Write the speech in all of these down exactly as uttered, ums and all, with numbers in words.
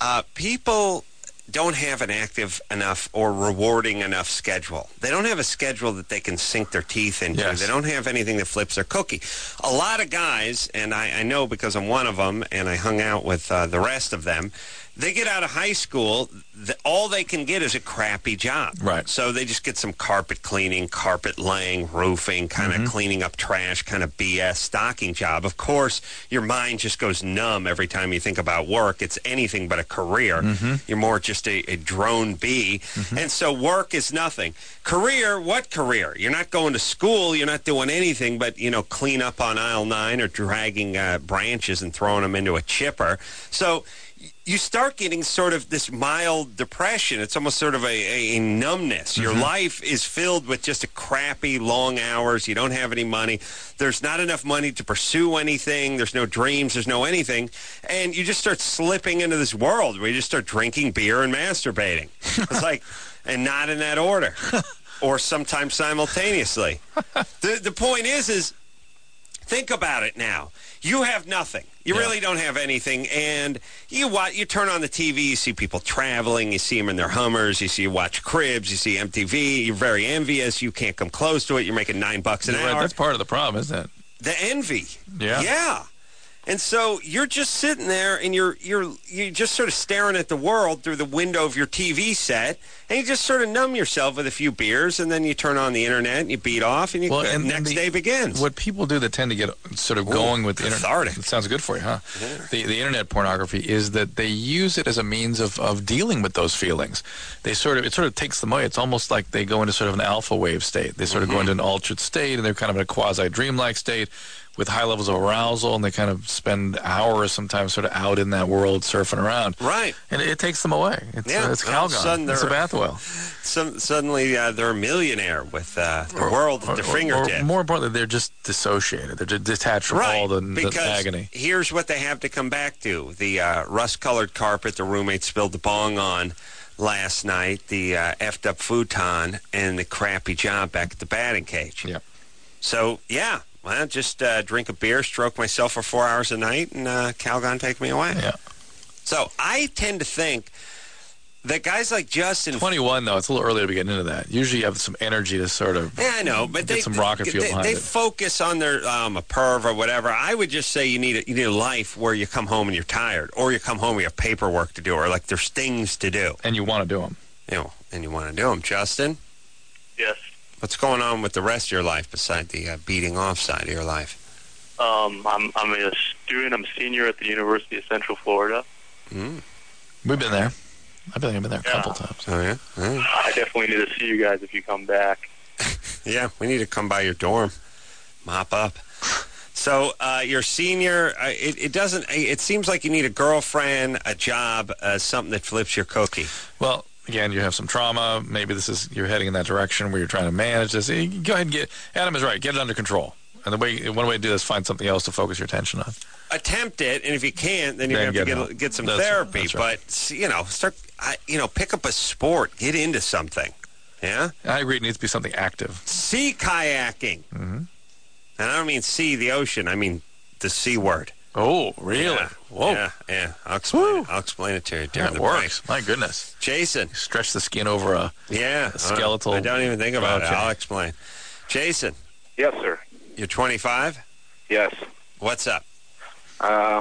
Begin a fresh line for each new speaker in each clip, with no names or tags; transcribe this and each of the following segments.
uh, people don't have an active enough or rewarding enough schedule. They don't have a schedule that they can sink their teeth into.
Yes.
They don't have anything that flips their cookie. A lot of guys, and I, I know because I'm one of them, and I hung out with uh, the rest of them, they get out of high school, the, all they can get is a crappy job.
Right.
So they just get some carpet cleaning, carpet laying, roofing, kind of
Mm-hmm.
cleaning up trash, kind of B S stocking job. Of course, your mind just goes numb every time you think about work. It's anything but a career.
Mm-hmm.
You're more just a, a drone bee.
Mm-hmm.
And so work is nothing. Career, what career? You're not going to school. You're not doing anything but, you know, clean up on aisle nine or dragging uh, branches and throwing them into a chipper. So you start getting sort of this mild depression. It's almost sort of a, a, a numbness. Mm-hmm. Your life is filled with just a crappy, long hours. You don't have any money. There's not enough money to pursue anything. There's no dreams. There's no anything. And you just start slipping into this world where you just start drinking beer and masturbating. It's like, and not in that order. Or sometimes simultaneously. The, the point is, is think about it now. You have nothing. You
yeah.
really don't have anything, and you watch, you turn on the T V, you see people traveling, you see them in their Hummers, you see you watch Cribs, you see M T V, you're very envious, you can't come close to it, you're making nine bucks an
You're
hour.
right. That's part of the problem, isn't it?
The envy.
Yeah.
Yeah. And so you're just sitting there, and you're you're you're just sort of staring at the world through the window of your T V set, and you just sort of numb yourself with a few beers, and then you turn on the internet, and you beat off, and you,
Well,
the
and
next
the-
day begins.
What people do that tend to get sort of
Ooh,
going with the internet.
cathartic.
It sounds good for you, huh?
Yeah.
The, the internet pornography is that they use it as a means of, of dealing with those feelings. They sort of It sort of takes them away. It's almost like they go into sort of an alpha wave state. They sort of
Mm-hmm.
go into an altered state, and they're kind of in a quasi-dreamlike state with high levels of arousal, and they kind of spend hours sometimes sort of out in that world surfing around.
Right.
And it, it takes them away. It's,
Yeah.
uh, it's
All of a sudden
Calgon. It's a
they're-
bath oil.
Some, suddenly uh, they're a millionaire with uh, the world at their
Or- or-
fingertips.
Or more importantly, they're just dissociated. They're just detached from
Right,
all the, the
because
agony.
here's what they have to come back to. The uh, rust-colored carpet the roommate spilled the bong on last night, the uh, effed-up futon, and the crappy job back at the batting cage.
Yep.
So, yeah, well, just uh, drink a beer, stroke myself for four hours a night, and uh, Calgon take me away.
Yeah.
So I tend to think that guys like Justin...
twenty-one, though, it's a little early to be getting into that. Usually you have some energy to sort of
Yeah, I know, but
get
they
some rocket fuel
they,
behind
they
it.
focus on their um, a perv or whatever. I would just say you need a, you need a life where you come home and you're tired, or you come home and you have paperwork to do, or like there's things to do,
And you want to do them.
you know, and you want to do them. Justin,
Yes.
what's going on with the rest of your life beside the uh, beating off side of your life?
Um, I'm I'm a student. I'm a senior at the University of Central Florida.
Mm.
We've been there. I've been, I've been there a
Yeah.
couple times.
Oh yeah, All right.
I definitely need to see you guys if you come back.
Yeah. We need to come by your dorm, mop up. So uh, you're senior. Uh, it, it doesn't. It seems like you need a girlfriend, a job, uh, something that flips your cookie.
Well, again, you have some trauma. Maybe this is you're heading in that direction where you're trying to manage this. Eh, Go ahead and get... Adam is right. Get it under control. And the way one way to do this is find something else to focus your attention on.
Attempt it, and if you can't, then you're
Then
going to
get
have
help.
to get, get some
That's-
therapy.
that's right.
But, you know, start, I- you know, pick up a sport. Get into something. Yeah?
I agree. It needs to be something active.
Sea kayaking.
Mm-hmm.
And I don't mean sea, the ocean. I mean the C word.
Oh, really?
Yeah.
Whoa.
Yeah, yeah. I'll explain,
Woo.
it. I'll explain it to you during
That
the
works. My goodness.
break. Jason.
Stretch the skin over a...
Yeah.
A skeletal-
I don't even think about
Okay.
it. I'll explain. Jason,
Yes, sir.
you're twenty-five?
Yes.
What's up?
Uh,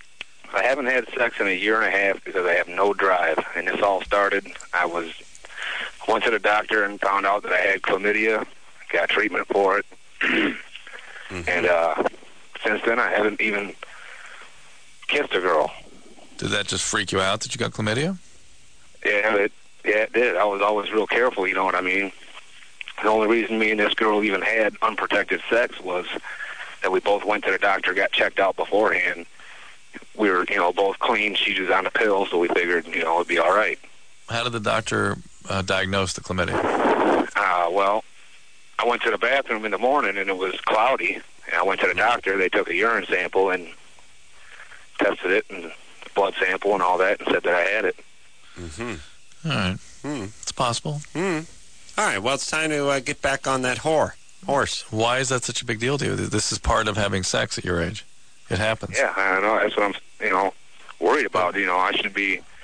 I haven't had sex in a year and a half because I have no drive. And this all started, I was went to the doctor and found out that I had chlamydia, got treatment for it.
Mm-hmm.
And uh, since then, I haven't even kissed a girl.
Did that just freak you out that you got chlamydia?
Yeah, it, yeah, it did. I was always real careful, you know what I mean? The only reason me and this girl even had unprotected sex was that we both went to the doctor, got checked out beforehand. We were, you know, both clean. She was on the pill, so we figured, you know, it'd be all right.
How did the doctor uh, diagnose the chlamydia?
Uh, well, I went to the bathroom in the morning, and it was cloudy. And I went to the doctor. They took a urine sample and tested it, and blood sample and all that, and said that I had it.
Mm-hmm.
All right.
Hmm.
It's possible.
Hmm. All right, well, it's time to uh, get back on that whore. Horse.
Why is that such a big deal to you? This is part of having sex at your age. It happens.
Yeah, I know. That's what I'm, you know, worried about. You know, I should be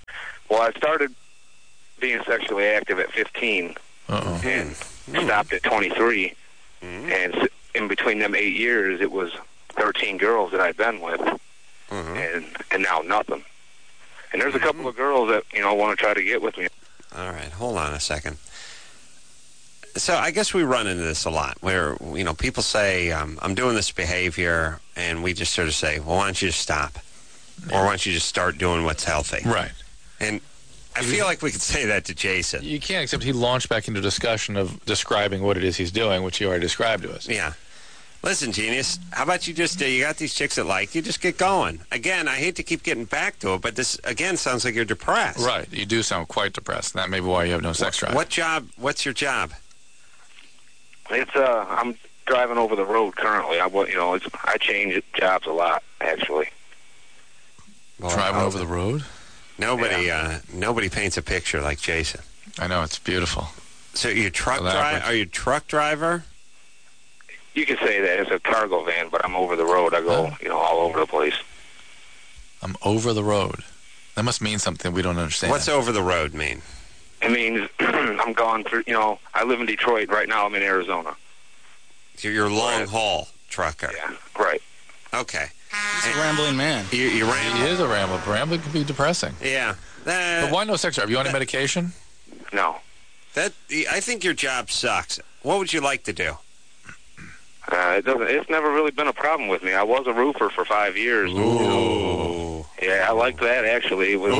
Well, I started being sexually active at fifteen
Uh-oh.
and stopped at twenty-three.
Mm-hmm.
And s- in between them eight years, it was thirteen girls that I'd been with,
Mm-hmm.
and and now nothing. And there's a couple of girls that, you know, want to try to get with me.
All right, hold on a second. So I guess we run into this a lot where, you know, people say, um, I'm doing this behavior, and we just sort of say, well, why don't you just stop? Or why don't you just start doing what's healthy?
Right.
And I feel like we could say that to Jason.
You can't, except he launched back into discussion of describing what it is he's doing, which he already described to us.
Yeah. Listen, genius, how about you just, uh, you got these chicks that like you, just get going. Again, I hate to keep getting back to it, but this, again, sounds like you're depressed.
Right. You do sound quite depressed. That may be why you have no sex drive.
What job, what's your job?
It's uh, I'm driving over the road currently. I wa- you know, it's, I change jobs a lot actually.
Well,
Driving
uh,
over the road?
Nobody, uh, nobody paints a picture like Jason.
I know, it's beautiful.
So you're truck
Elaborate.
driver? Are you a truck driver?
You could say that it's a cargo van, but I'm over the road. I go,
Oh.
you know, all over the place.
I'm over the road. That must mean something we don't understand.
What's over the road mean?
It means I'm gone through. You know, I live in Detroit right now. I'm in Arizona.
You're, you're a long
Right.
haul trucker.
Yeah, right.
Okay.
He's a rambling man.
You, you
He
ran?
is a rambler. Rambling can be depressing.
Yeah. Uh,
But why no sex drive? You on any medication?
No,
that I think your job sucks. What would you like to do?
uh, it doesn't. It's never really been a problem with me. I was a roofer for five years.
Ooh.
Yeah, I liked that actually. It was,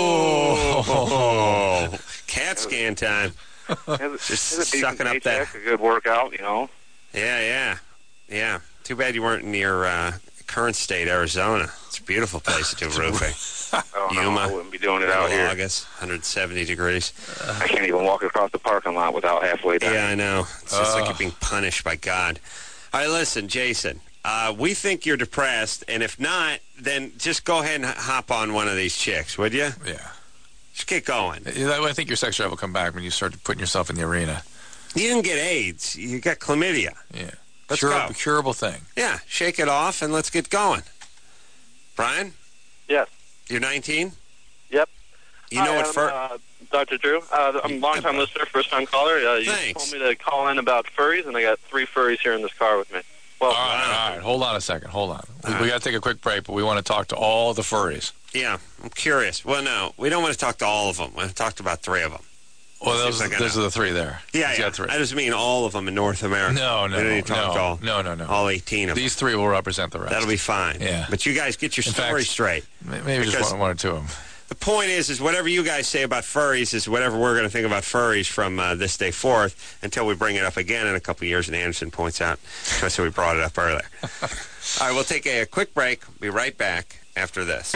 Ooh. Cat scan time.
it was,
Just
it was a decent
sucking up
paycheck,
that.
a good workout. You know.
Yeah, yeah. Yeah. Too bad you weren't near uh, current state, Arizona. It's a beautiful place to do roofing.
Oh, no,
Yuma.
I wouldn't be doing it out
Middle
here.
August, one hundred seventy degrees.
I can't even walk across the parking lot without halfway down.
Yeah, I know. It's just like
Ugh.
you're being punished by God. All right, listen, Jason. Uh, we think you're depressed, and if not, then just go ahead and h- hop on one of these chicks, would you?
Yeah.
Just get going.
That way I think your sex drive will come back when you start putting yourself in the arena.
You didn't get AIDS. You got chlamydia.
Yeah.
Let's
Curable,
go.
curable thing.
Yeah, shake it off, and let's get going. Brian?
Yes.
You're nineteen?
Yep.
You know
Hi,
what
I'm,
fur...
uh, Doctor Drew. Uh, I'm a long-time listener, first-time caller. Uh, you
Thanks.
told me to call in about furries, and I got three furries here in this car with me. Well,
All right, all right. Hold on a second. Hold on. We, we got to take a quick break, but we want to talk to all the furries.
Yeah, I'm curious. Well, no, we don't want to talk to all of them. We want to talk to about three of them.
Well,
See
those,
if I can-
those are the three there.
Yeah,
He's
yeah.
got three.
I just mean all of them in North America.
No, no,
We don't need to talk to all,
no, no, no, no.
all eighteen of them.
These three will represent the rest.
That'll be fine.
Yeah.
But you guys get your
In
story
fact-
straight.
May- Maybe
because-
just one, one or two of them.
The point is, is whatever you guys say about furries is whatever we're going to think about furries from uh, this day forth until we bring it up again in a couple of years, and Anderson points out, so we brought it up earlier. All right, we'll take a, a quick break. Be right back after this.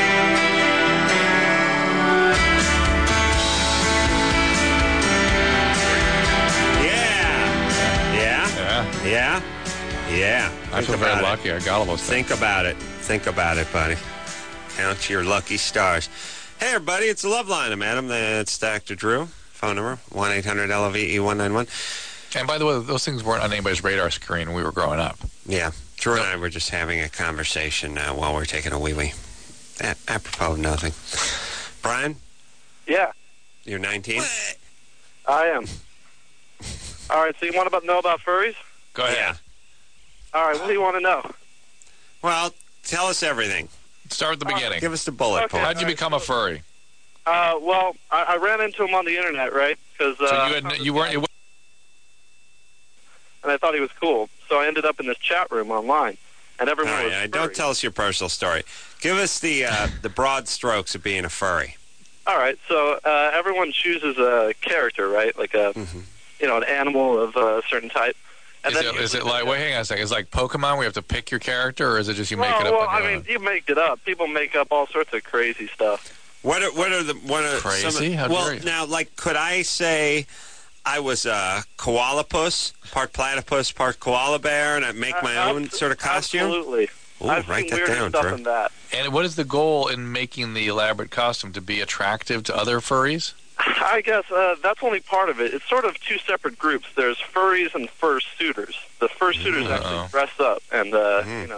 Yeah. Yeah.
Yeah.
Yeah. Yeah.
I
Think
feel very
about it.
lucky. I got all those things.
Think about it. Think about it, buddy. Count your lucky stars. Hey, everybody, it's the Love Line, madam. That's Doctor Drew. Phone number, one eight hundred L O V E one nine one.
And by the way, those things weren't on anybody's radar screen when we were growing up.
Yeah, Drew and I were just having a conversation uh, while we were taking a wee-wee. A- apropos of nothing. Brian,
yeah,
you're nineteen?
I am. All right, so you want to know about furries?
Go ahead.
Yeah.
All right, what do you want to know?
Well, tell us everything.
Start at the beginning.
Give us the bullet
Okay.
point.
How'd you become a furry?
Uh, well, I, I ran into him on the internet, right? Because uh,
So you had, you weren't. It,
and I thought he was cool. So I ended up in this chat room online, and
All
everyone
right,
was
uh,
furry.
don't tell us your personal story. Give us the uh, the broad strokes of being a furry.
All right, so uh, everyone chooses a character, right? Like a,
Mhm.
you know, an animal of a certain type. And
is,
then
it, is it
usually
like?
they-
Wait, hang on a second. Is it like Pokemon? We have to pick your character, or is it just you make
well,
it up?
well,
on
I
your
mean,
own?
you make it up. People make up all sorts of crazy stuff.
What are, what are the what are
Crazy?
Some of,
How
well,
dare you.
now, like, could I say I was a koala puss, part platypus, part koala bear, and I make my
Uh,
own
abs-
sort of costume?
Absolutely.
Ooh,
I've
write
seen
that
weirder
down,
stuff
Drew.
than that.
And what is the goal in making the elaborate costume? To be attractive to other furries?
I guess uh, that's only part of it. It's sort of two separate groups. There's furries and fursuiters. The fursuiters
Uh-oh.
actually dress up and, uh,
Mhm.
you know,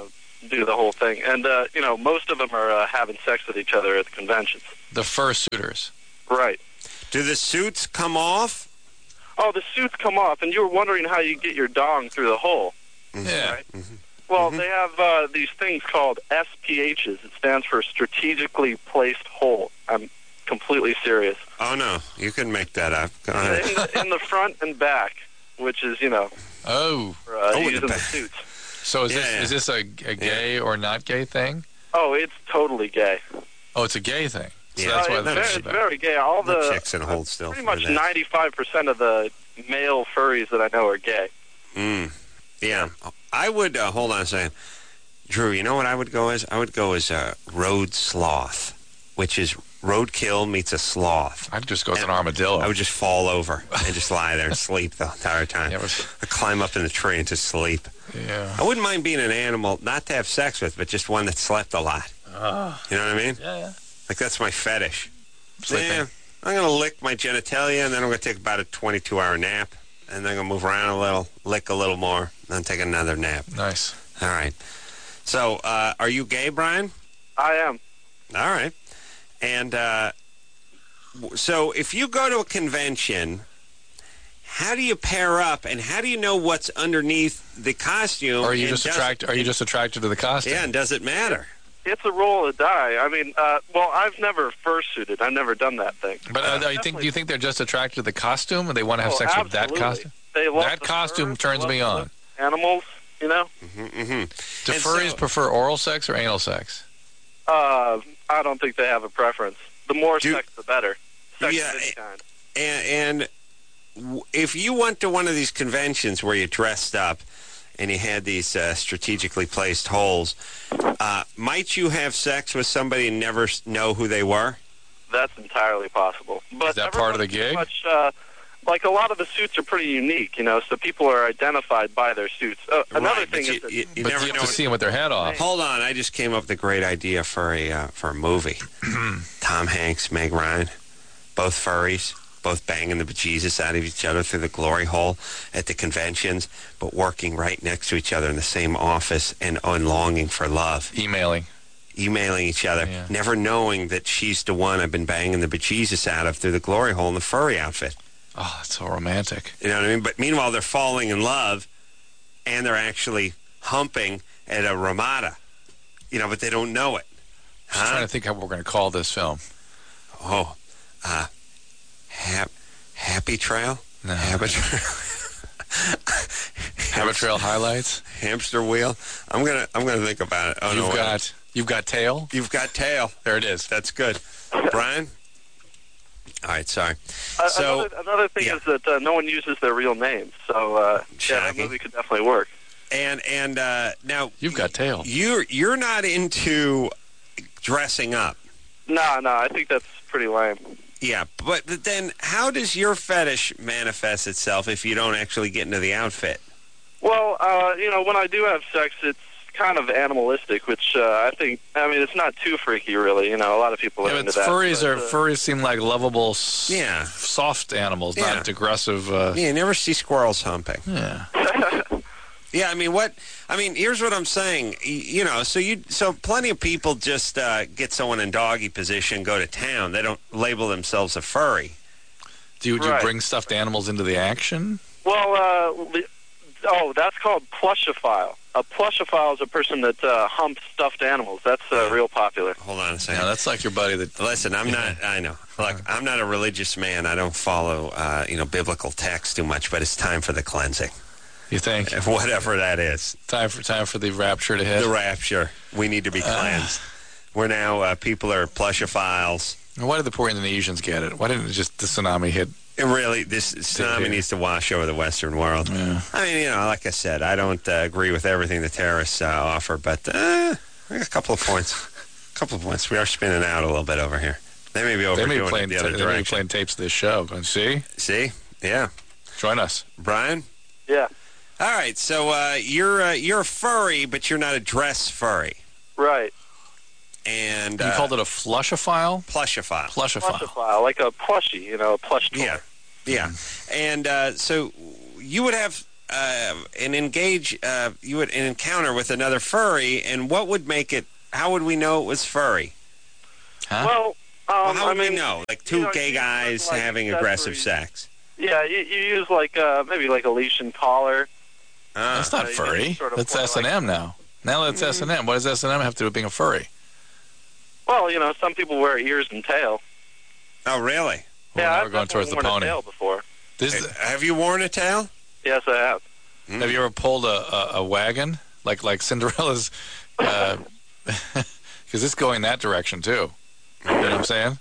do the whole thing. And, uh, you know, most of them are uh, having sex with each other at the conventions.
The fursuiters.
Right.
Do the suits come off?
Oh, the suits come off, and you were wondering how you get your dong through the hole.
Mm-hmm.
Yeah.
Right? Mm-hmm. Well, mm-hmm. they have uh, these things called S P Hs. It stands for strategically placed hole. I'm completely serious.
Oh, no. You can make that up. Go ahead.
In the, in the front and back, which is, you know,
Oh.
for, uh,
Oh,
using
the
the
back.
suits.
So is
Yeah,
this
yeah.
is this a, a gay or not gay thing?
Oh, it's totally gay.
Oh, it's a gay thing. So
Yeah.
that's
Uh,
why
it's,
they're
very,
so
it's
bad.
very gay. All
The
the
chicks in a hold still.
pretty
for
much
that.
ninety-five percent of the male furries that I know are gay.
Mm. Yeah. I would, uh, hold on a second. Drew, you know what I would go as? I would go as a road sloth, which is roadkill meets a sloth.
I'd just go as an
And
armadillo.
I would just fall over and just lie there and sleep the entire time.
Yeah, it was-
I'd climb up in the tree and just sleep.
yeah.
I wouldn't mind being an animal, not to have sex with, but just one that slept a lot.
Oh.
You know what I mean?
Yeah, yeah.
Like, that's my fetish.
Sleeping.
Yeah, I'm going to lick my genitalia, and then I'm going to take about a twenty-two hour nap, and then I'm going to move around a little, lick a little more, and then take another nap.
Nice.
All right. So, uh, are you gay, Brian?
I am.
All right. And uh, w- so if you go to a convention, how do you pair up, and how do you know what's underneath the costume?
Or are you
and
just
does-
attracted? Are you just attracted to the costume?
Yeah, and does it matter?
It's a roll of the die. I mean, uh, well, I've never fursuited. I've never done that thing.
But uh, you think? Do you think they're just attracted to the costume, and they want to have
Oh,
sex with that
absolutely.
costume?
They love
That
the
costume
furs,
turns
they
me
love
on.
the Animals, you know?
Mm-hmm.
Do
And
furries
so-
prefer oral sex or anal sex?
Uh, I don't think they have a preference. The more
Do-
sex, the better. Sex
Yeah,
of any
it-
kind.
And, and w- if you went to one of these conventions where you dressed up and you had these uh, strategically placed holes, uh, might you have sex with somebody and never s- know who they were?
That's entirely possible. But
Is that part of the
everyone's
gig?
pretty Much, uh, like a lot of the suits are pretty unique, you know, so people are identified by their suits. Uh, another
Right,
thing
but
is that
you, you, you
But
never
you
know.
have to see them with their head off.
Hold on, I just came up with a great idea for a uh, for a movie. Tom Hanks, Meg Ryan, both furries, both banging the bejesus out of each other through the glory hole at the conventions, but working right next to each other in the same office and on longing for love,
Emailing.
emailing each other,
Yeah.
never knowing that she's the one I've been banging the bejesus out of through the glory hole in the furry outfit.
Oh, that's so romantic.
You know what I mean? But meanwhile, they're falling in love, and they're actually humping at a Ramada. You know, but they don't know it.
I'm just trying to think how we're going to call this film.
Oh, uh, hap, Happy Trail?
No.
Habit Trail?
Habit Trail highlights.
Hamster Wheel? I'm gonna, I'm gonna think about it. Oh,
You've
no,
got you've got tail.
you've got tail.
There it is.
That's good. Brian? All right, sorry.
Uh,
So,
another, another thing
yeah.
is that uh, no one uses their real names, so uh, yeah, that
Shocking.
movie could definitely work.
and and uh, now
You've got tail.
you're you're not into dressing up.
No, no, I think that's pretty lame.
Yeah, but then how does your fetish manifest itself if you don't actually get into the outfit?
Well, uh, you know, when I do have sex, it's kind of animalistic, which uh, I think, I mean, it's not too freaky, really. You know, a lot of people are
Yeah,
into
but
that.
furries
but,
are
uh,
furries seem like lovable, s-
Yeah.
soft animals,
Yeah.
not aggressive. Uh,
Yeah, you never see squirrels humping.
yeah.
Yeah, I mean, what? I mean, here's what I'm saying. Y- You know, so you, so plenty of people just uh, get someone in doggy position, go to town. They don't label themselves a furry.
Do you, do you
Right.
bring stuffed animals into the action?
Well, uh, li- oh, that's called plushophile. A plushophile is a person that uh, humps stuffed animals. That's uh, real popular.
Hold on a
Yeah,
second.
that's like your buddy that.
Listen, I'm not. I know. Look, I'm not a religious man. I don't follow, uh, you know, biblical text too much. But it's time for the cleansing,
You think
whatever that is.
time for time for the rapture to hit?
The rapture. We need to be cleansed. We're now uh, people are plushophiles.
And why did the poor Indonesians get it? Why didn't it just the tsunami hit?
It really, this tsunami
here.
needs to wash over the Western world.
Yeah.
I mean, you know, like I said, I don't uh, agree with everything the terrorists uh, offer, but uh, I got a couple of points. A couple of points. We are spinning out a little bit over here. They may be
They
overdoing
may be playing.
it the other
They may be
direction.
playing tapes of this show. And see,
See? Yeah.
join us.
Brian?
Yeah,
All right, so uh, you're uh, you're a furry, but you're not a dress furry.
right.
And
You
uh,
called it a flushophile.
plushophile.
Plushophile.
Plushophile, like a plushie, you know, a plush toy.
Yeah, yeah. And uh, so you would have uh, an engage, uh, you would an encounter with another furry, and what would make it? How would we know it was furry?
Huh?
Well, um,
Well, how
I
would
mean,
we know? Like two
you know,
gay
you use,
guys
like,
having aggressive
accessories.
sex.
Yeah, you, you use like uh, maybe like a leash and collar.
Ah.
That's not
Uh, you
furry.
just sort of
That's
put,
S and M
like-
now. Now that's S and M. What does S and M have to do with being a furry?
Well, you know, some people wear ears and tail.
Oh, really?
Well,
yeah,
now
I've
we're going towards the
definitely worn
pony.
a tail before.
This
Hey,
is,
have you worn a tail?
Yes, I have.
have you ever pulled a, a, a wagon like like Cinderella's? Because it's going that direction too. You know what I'm saying?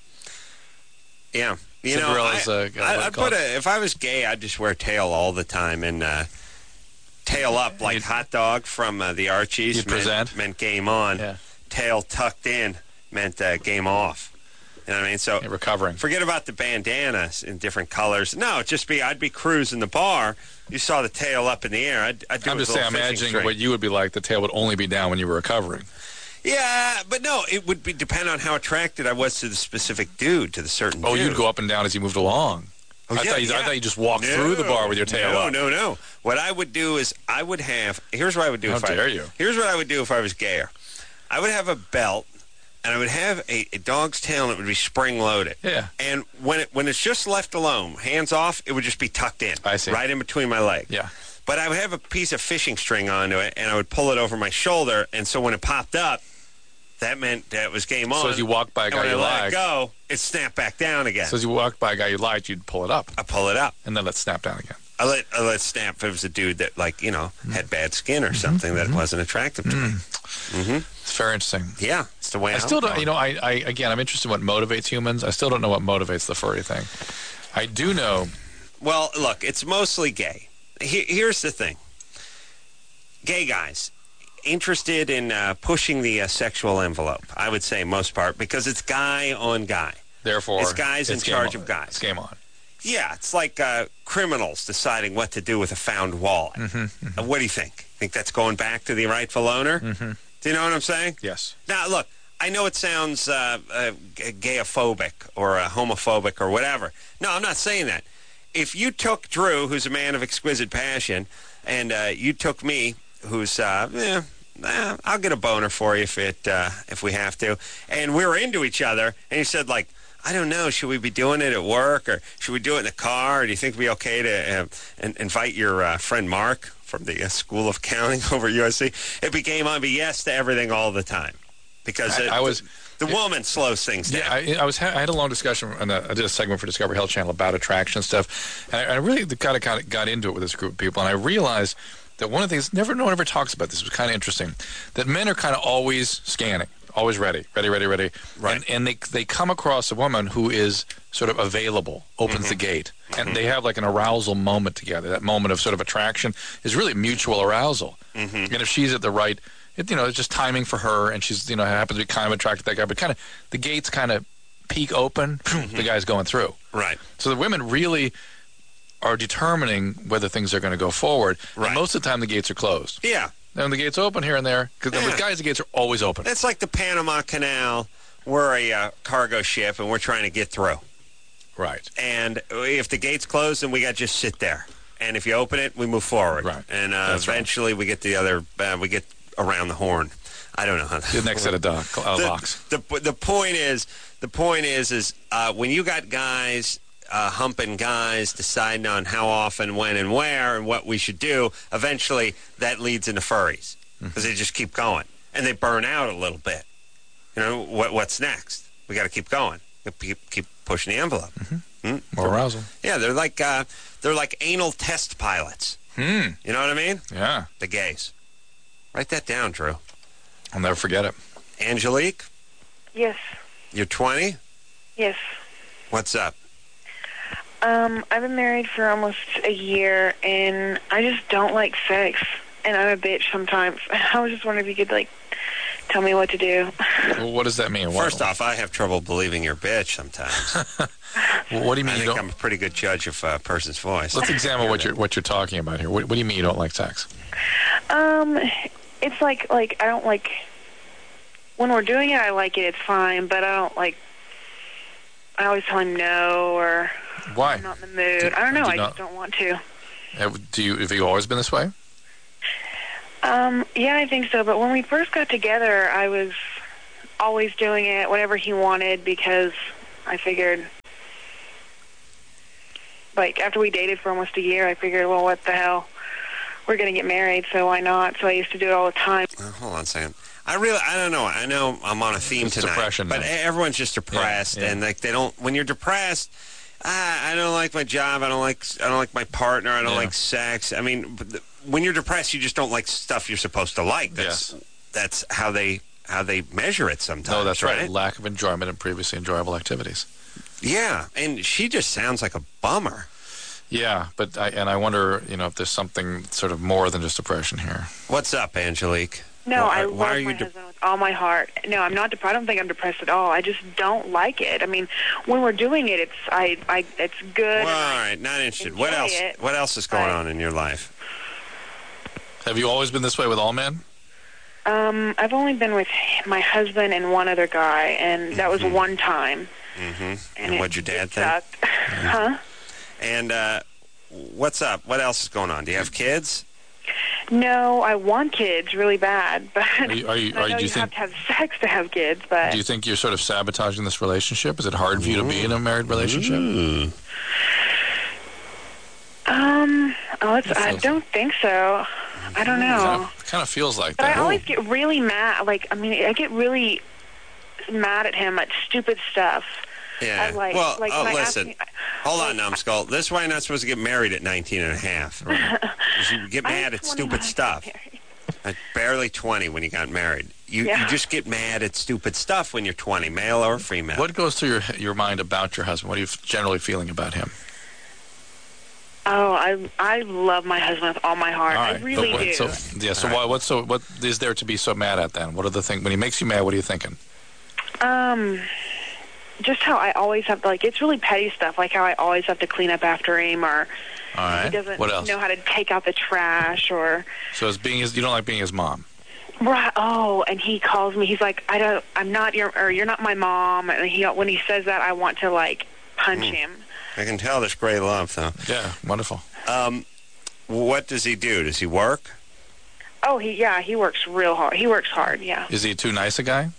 Yeah. You know,
Cinderella's,
I,
uh, got-
I,
what
I'd
called?
put a, if I was gay, I'd just wear tail all the time and uh, tail up like
You'd-
hot dog from uh, the Archies.
You'd
meant,
present?
meant game on.
Yeah.
Tail tucked in meant uh, game off. You know what I mean? So
You're recovering.
forget about the bandanas in different colors. No, it'd just be I'd be cruising the bar. You saw the tail up in the air. I'd, I'd do
I'm
a
just
little
saying,
fishing
imagining
string.
what you would be like. The tail would only be down when you were recovering.
Yeah, but no, it would be depend on how attracted I was to the specific dude, to the certain
Oh,
dude.
you'd go up and down as you moved along.
Oh,
I,
yeah,
thought you, I
yeah.
thought you just walked
No,
through the bar with your tail
no,
up.
No, no, What I would do is I would have. Here's what I would do.
How
if
dare
I,
you.
Here's what I would do if I was gayer. I would have a belt, and I would have a, a dog's tail, and it would be spring loaded.
Yeah.
And when it when it's just left alone, hands off, it would just be tucked in.
I see.
Right in between my legs.
Yeah.
But I would have a piece of fishing string onto it, and I would pull it over my shoulder, and so when it popped up, that meant that it was game on.
So as you walked by a
and
guy
when
you
I let
liked,
it go, it snapped back down again.
so as you walked by a guy you liked, you'd pull it up
I pull it up.
and then let it snap down again.
I let I let snap if it was a dude that, like, you know, had bad skin or something that wasn't attractive to me. Mm-hmm.
It's very interesting.
Yeah, it's the way
I
I'm
still don't,
going.
you know, I, I again, I'm interested in what motivates humans. I still don't know what motivates the furry thing. I do know.
Well, look, it's mostly gay. He, here's the thing. Gay guys interested in uh, pushing the uh, sexual envelope, I would say most part, because it's guy on guy.
Therefore,
It's guys in
game
charge
on.
of guys.
It's game on.
Yeah, it's like uh, criminals deciding what to do with a found wallet.
Mm-hmm,
Uh, what do you think? Think that's going back to the rightful owner?
Mm-hmm.
Do you know what I'm saying?
Yes.
Now, look, I know it sounds uh, uh, g- gayophobic or uh, homophobic or whatever. No, I'm not saying that. If you took Drew, who's a man of exquisite passion, and uh, you took me, who's, uh, eh, eh, I'll get a boner for you if it uh, if we have to, and we were into each other, and you said, like, I don't know, should we be doing it at work, or should we do it in the car, or do you think it'd be okay to uh, in- invite your uh, friend Mark from the uh, School of Accounting over at U S C? It became on be yes to everything all the time. Because
I-
it-
I was-
the, the woman slows things down.
Yeah, I, I was. I had a long discussion, and I did a segment for Discovery Health Channel about attraction and stuff, and I, I really kind of, kind of got into it with this group of people, and I realized that one of the things never no one ever talks about. This was kind of interesting. That men are kind of always scanning, always ready, ready, ready, ready,
Right.
and, and they they come across a woman who is sort of available, opens
Mm-hmm.
the gate, and they have like an arousal moment together. That moment of sort of attraction is really mutual arousal,
Mm-hmm.
and if she's at the right. It, you know, it's just timing for her, and she's, you know, happens to be kind of attracted to that guy. But kind of, the gates kind of peek open, the guy's going through.
Right.
So the women really are determining whether things are going to go forward.
Right.
And most of the time, the gates are closed.
Yeah.
And the gates open here and there, because
Yeah.
with guys, the gates are always open.
It's like the Panama Canal. We're a uh, cargo ship, and we're trying to get through.
Right.
And if the gate's closed, then we got to just sit there. And if you open it, we move forward.
Right.
And uh,
That's right.
eventually we get the other, uh, we get around the horn. I don't know how
The next set of dock, uh,
the,
locks.
The, the point is, the point is, is uh, when you got guys uh, humping guys, deciding on how often, when, and where, and what we should do, eventually that leads into furries because they just keep going and they burn out a little bit. You know what? What's next? We got to keep going. Keep, keep pushing the envelope. Mm-hmm.
More arousal.
Yeah, they're like uh, they're like anal test pilots.
Hmm.
You know what I mean?
Yeah.
The gays. Write that down, Drew.
I'll never forget it.
Angelique,
Yes,
you're twenty.
yes.
What's up?
Um, I've been married for almost a year, and I just don't like sex, and I'm a bitch sometimes. I was just wondering if you could, like, tell me what to do.
Well, what does that mean? What,
First off, I have trouble believing you're a bitch sometimes.
well, what do you mean
I
you
think
don't?
I'm a pretty good judge of a person's voice.
Let's examine what you're what you're talking about here. What, what do you mean you don't like sex?
Um, it's like, like, I don't like, when we're doing it, I like it, it's fine, but I don't, like, I always tell him no, or
Why?
I'm not in the mood.
Do-
I don't know,
do
I
not-
just don't want to.
Have, do you, have you always been this way?
Um, yeah, I think so. But when we first got together, I was always doing it whenever he wanted because I figured, like, after we dated for almost a year, I figured, well, what the hell? We're going to get married, so why not? So I used to do it all the time.
Uh, hold on a second. I really, I don't know. I know I'm on a theme
It's
tonight,
depression,
but
though.
everyone's just depressed,
Yeah, yeah.
and like they don't. When you're depressed, ah, I don't like my job. I don't like. I don't like my partner. I don't
Yeah.
like sex. I mean, but the, when you're depressed, you just don't like stuff you're supposed to like. That's that's how they how they measure it sometimes.
No, that's right.
right.
Lack of enjoyment in previously enjoyable activities.
Yeah, and she just sounds like a bummer.
Yeah, but I, and I wonder, you know, if there's something sort of more than just depression here.
What's up, Angelique?
No,
why,
I love
why are
my
you de-
husband with all my heart. No, I'm not depressed. I don't think I'm depressed at all. I just don't like it. I mean, when we're doing it, it's I, I it's good.
Well, all right, not interested. What
enjoy
else?
it,
What else is going
but-
on in your life?
Have you always been this way with all men?
Um, I've only been with my husband and one other guy, and that was one time.
Mm-hmm. And,
it-
what'd your dad
it
think?
sucked. Huh?
And uh, what's up? What else is going on? Do you have kids?
No, I want kids really bad, but
Are you, are you,
I
are,
know
do
you
you think
have to have sex to have kids. But
do you think you're sort of sabotaging this relationship? Is it hard for you to be in a married relationship?
Ooh.
um, oh, it's, I
feels-
don't think so. I don't know.
Kind of, kind of feels like
But
that.
I always get really mad. Like, I mean, I get really mad at him at stupid stuff.
Yeah.
I like-
well,
like
oh,
when I ask
listen.
me-
Hold on, numbskull. This is why you're not supposed to get married at nineteen and a half. 'Cause you get
I
mad
was
at
twenty-one
stupid
when I
stuff.
got married.
At barely twenty when you got married. You,
Yeah.
you just get mad at stupid stuff when you're twenty, male or female.
What goes through your your mind about your husband? What are you generally feeling about him?
Oh, I I love my husband with all my heart.
All
I
right.
really
but what,
do.
So, yeah. So
All right.
why, what's so what is there to be so mad at then? What are the things when he makes you mad? What are you thinking?
Um, just how I always have to, like, it's really petty stuff, like how I always have to clean up after him, or
All right.
he doesn't
What else?
know how to take out the trash, or
So as being his, you don't like being his mom.
right. Oh, and he calls me. He's like, I don't, I'm not your, or you're not my mom. And he, when he says that, I want to like punch
Mm.
him.
I can tell there's great love, though.
Yeah. Wonderful.
Um, what does he do? Does he work?
Oh, he, yeah, he works real hard. He works hard. Yeah,
Is he too nice a guy?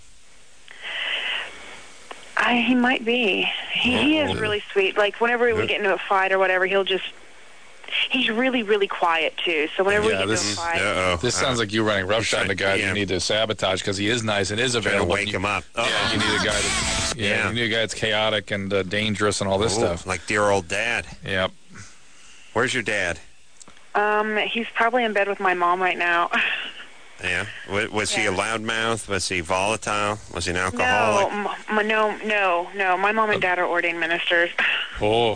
I, he might be. He, he is really sweet. Like whenever we get into a fight or whatever, he'll just. He's really, really quiet too. So whenever
Yeah,
we get
this-
into a fight,
Uh-oh.
This sounds like you running roughshod on the guy that
yeah.
you need to sabotage because he is nice and is
Trying to
available.
wake
You-
him up.
Yeah,
Uh-oh.
you need a guy that's yeah,
Yeah.
you need a guy that's chaotic and uh, dangerous and all this
Ooh,
stuff.
like dear old dad.
Yep.
Where's your dad?
um, he's probably in bed with my mom right now.
Yeah. Was, was he a
Yeah.
loudmouth? Was he volatile? Was he an
No,
alcoholic?
m- m- no, no, no. My mom and dad are ordained ministers.
Oh,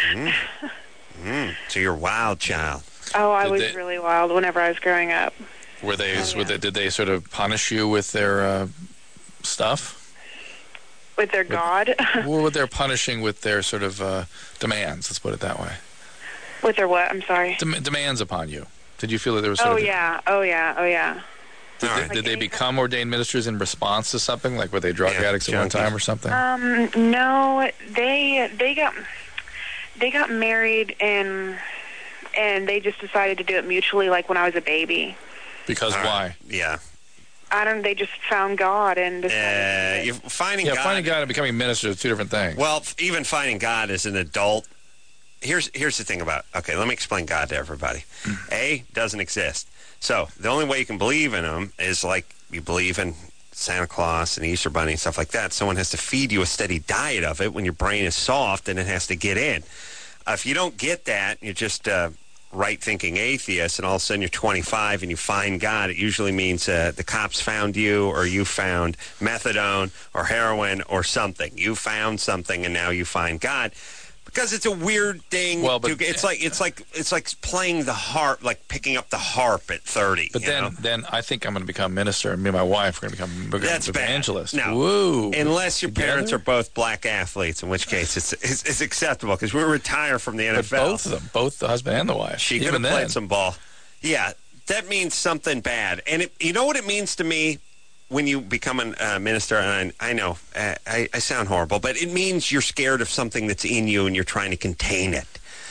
Mm, so you're a wild child.
Oh, I
Did
was
they-
really wild whenever I was growing up.
were they?
Oh,
were
yeah.
they did they sort of punish you with their uh, stuff?
With their God.
Or were they punishing with their sort of uh, demands? Let's put it that way.
With their what? I'm sorry.
Dem- demands upon you. Did you feel that there was? Sort
Oh,
of,
yeah. Oh, yeah. Oh, yeah.
Did,
All
they,
right.
did they
Like any-
become ordained ministers in response to something? Like were they drug
Yeah,
addicts at one
junkies.
time or something?
Um, no, they they got they got married and and they just decided to do it mutually, like when I was a baby.
Because
All
why?
right. Yeah.
I don't. They just found God and
Uh,
decided.
you're finding
Yeah,
God.
finding God and becoming ministers are two different things.
Well, f- even finding God as an adult. Here's here's the thing about. Okay, let me explain God to everybody. A doesn't exist. So the only way you can believe in him is like you believe in Santa Claus and Easter Bunny and stuff like that. Someone has to feed you a steady diet of it when your brain is soft and it has to get in. Uh, if you don't get that, you're just uh, right-thinking atheist, and all of a sudden you're twenty-five and you find God. It usually means uh, the cops found you, or you found methadone or heroin or something. You found something, and now you find God. Because it's a weird thing.
Well, but-
to, it's like it's like it's like playing the harp, like picking up the harp at thirty.
But
you
then,
know?
then I think I'm going to become minister, and me and my wife are going to become we're gonna
That's
become
bad.
evangelists.
No.
Woo!
Unless your
Together?
parents are both black athletes, in which case it's it's, it's acceptable because we retire from the N
But
F L.
both of them, both the husband and the wife.
She could
even
have
then,
played some ball. Yeah, that means something bad. And it, you know what it means to me when you become a uh, minister? And I, I know uh, I, I sound horrible, but it means you're scared of something that's in you and you're trying to contain it.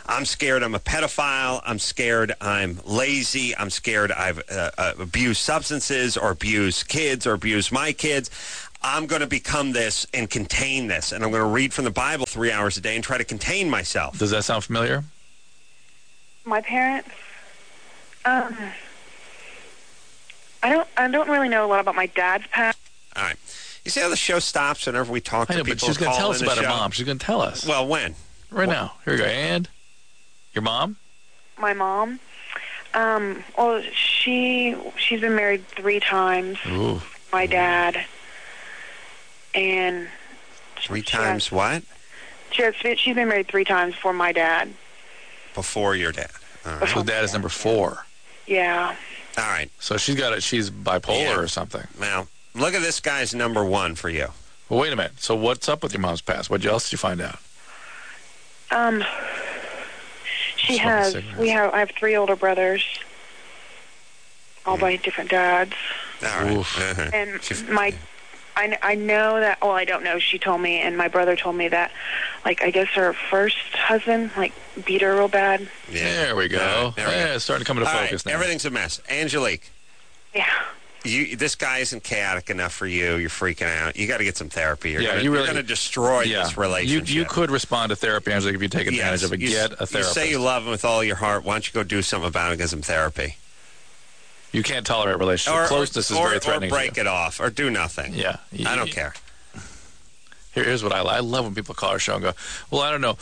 I'm scared I'm a pedophile. I'm scared I'm lazy. I'm scared I've uh, uh, abused substances or abused kids or abused my kids. I'm going to become this and contain this, and I'm going to read from the Bible three hours a day and try to contain myself.
Does that sound familiar?
My parents, um, I don't, I don't really know a lot about my dad's past.
All right. You see how the show stops whenever we talk
I
to
know, but
people?
she's going to tell us about her
show?
mom. She's going to tell us.
Well, when?
Right
Well,
now. Here we go. And your mom?
My mom, um, well, she, she's been married three times.
Ooh.
My dad, and
Three
she
times
has-
what?
She has, she's been married three times for my dad.
Before your dad. All right.
So dad is number four.
Yeah.
All right.
So she's got it. She's bipolar
Yeah.
or something.
Now, look at this guy's number one for you.
Well, wait a minute. So what's up with your mom's past? What else did you find out?
Um, she
Smoking
has.
cigarettes.
We have. I have three older brothers, all by different dads.
All right.
Oof.
Uh-huh.
And
She-
my, I, kn- I know that. Well, I don't know. She told me, and my brother told me that, like, I guess her first husband, like, beat her real bad.
Yeah.
There we go.
All right, there we
yeah,
go.
it's starting to come into
All
focus
right,
now.
everything's a mess. Angelique,
Yeah.
you, this guy isn't chaotic enough for you. You're freaking out. You got to get some therapy. You're
Yeah,
gonna,
you really-
you're going to destroy
yeah.
this
You,
relationship.
you could respond to therapy, Angelique, if you take advantage
Yes,
of it.
you,
Get a
You
therapist.
say you love him with all your heart. Why don't you go do something about it and get some therapy?
You can't tolerate relationship.
Or,
Closeness
or,
is very
or,
threatening
or break
to you.
it off or do nothing.
Yeah.
I don't care.
Here, here's what I like. I love when people call our show and go, well, I don't know.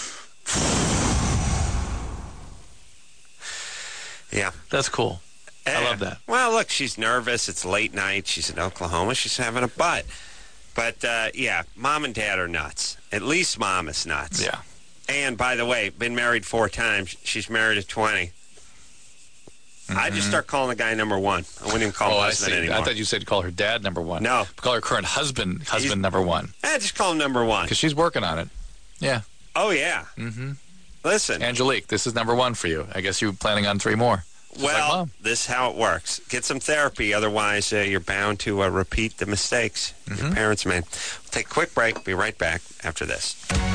Yeah.
That's cool. I
Eh,
love that.
Well, look, she's nervous. It's late night. She's in Oklahoma. She's having a butt. But, uh, yeah, mom and dad are nuts. At least mom is nuts.
Yeah.
And, by the way, been married four times. She's married at twenty. I just start calling the guy number one. I wouldn't even call
Mm-hmm. Oh,
him
I
husband
see.
anymore.
I thought you said call her dad number one.
No.
Call her current husband husband
He's-
number one.
Eh, just call him number one.
Because she's working on it. Yeah.
Oh, yeah.
Mm-hmm.
Listen.
Angelique, this is number one for you. I guess you're planning on three more. Just like
Well,
Mom.
this is how it works. Get some therapy. Otherwise, uh, you're bound to uh, repeat the mistakes
Mm-hmm.
your parents made. We'll take a quick break. Be right back after this.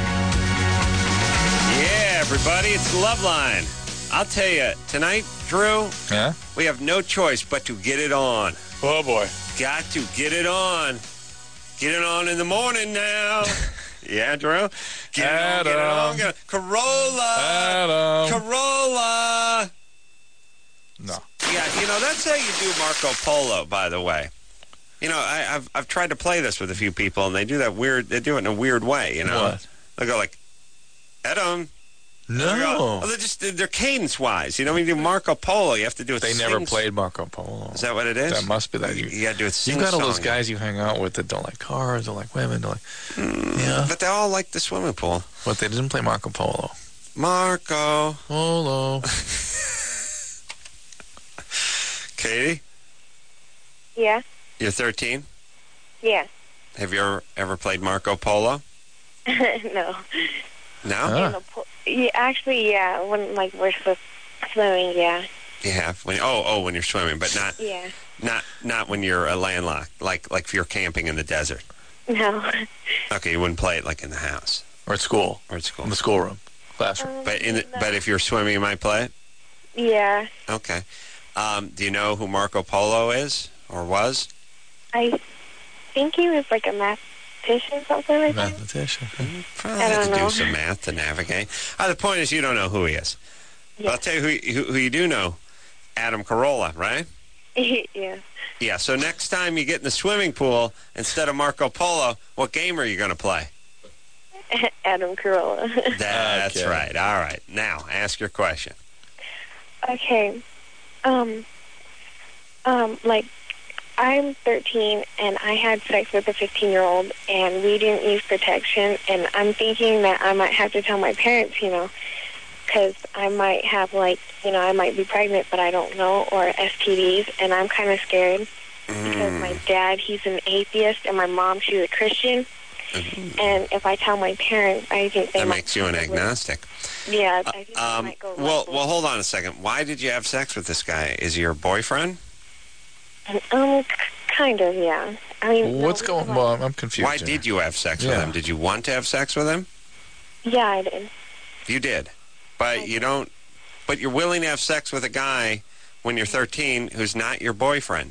Yeah, everybody, it's Loveline. I'll tell you, tonight, Drew,
Yeah?
we have no choice but to get it on.
Oh, boy.
Got to get it on. Get it on in the morning now. Yeah, Drew? Get it on, get it on.
Adam.
Get it. Corolla.
Adam.
Corolla.
No.
Yeah, you know, that's how you do Marco Polo, by the way. You know, I, I've I've tried to play this with a few people, and they do that weird, they do it in a weird way, you know?
What?
They go like, Adam. They go,
No.
oh, they're just, they're cadence-wise. You know, when you do Marco Polo, you have to do it
They never
sing-
played Marco Polo.
Is that what it is?
That must be that.
You,
You,
you got to do it
you've got all those
sing-song.
guys you hang out with that don't like cars, don't like women, don't like... yeah.
But they all like the swimming pool.
But they didn't play Marco Polo.
Marco.
Polo.
Katie,
Yeah,
you're thirteen.
yeah.
Have you ever, ever played Marco Polo?
No.
No?
Ah.
In the pool. Yeah, actually, yeah. When like we're supposed swimming, yeah,
You have. When, oh, oh, when you're swimming, but not
yeah.
not not when you're uh, landlocked, like like if you're camping in the desert.
No.
Okay, you wouldn't play it like in the house
Or at school.
or at school.
In the schoolroom. Classroom.
But in the,
no.
but if you're swimming, you might play it.
Yeah,
Okay. Um, do you know who Marco Polo is or was?
I think he was like a mathematician, something like that.
Mathematician.
Probably
I
have
don't
to do
know.
some math to navigate. Uh, the point is, you don't know who he is. But
Yeah.
I'll tell you who, who, who you do know. Adam Carolla, right?
Yeah.
Yeah, so next time you get in the swimming pool, instead of Marco Polo, what game are you going to play?
Adam Carolla.
That's
Okay.
right. All right. Now, ask your question.
Okay. Um. Um. Like, I'm thirteen, and I had sex with a fifteen-year-old, and we didn't use protection. And I'm thinking that I might have to tell my parents, you know, because I might have, like, you know, I might be pregnant, but I don't know, or S T Ds, and I'm kind of scared because my dad, he's an atheist, and my mom, she's a Christian. And if I tell my parents, I think they
That
might...
makes you an agnostic.
Yeah, I think they
Um,
might go...
well,
left
well, hold on a second. Why did you have sex with this guy? Is he your boyfriend?
Um, k- kind of, yeah. I mean,
What's
no,
going on?
like-
Well, I'm confused.
Why
here.
did you have sex with
Yeah.
him? Did you want to have sex with him?
Yeah, I did.
You did. But but you don't. But you're willing to have sex with a guy when you're thirteen who's not your boyfriend.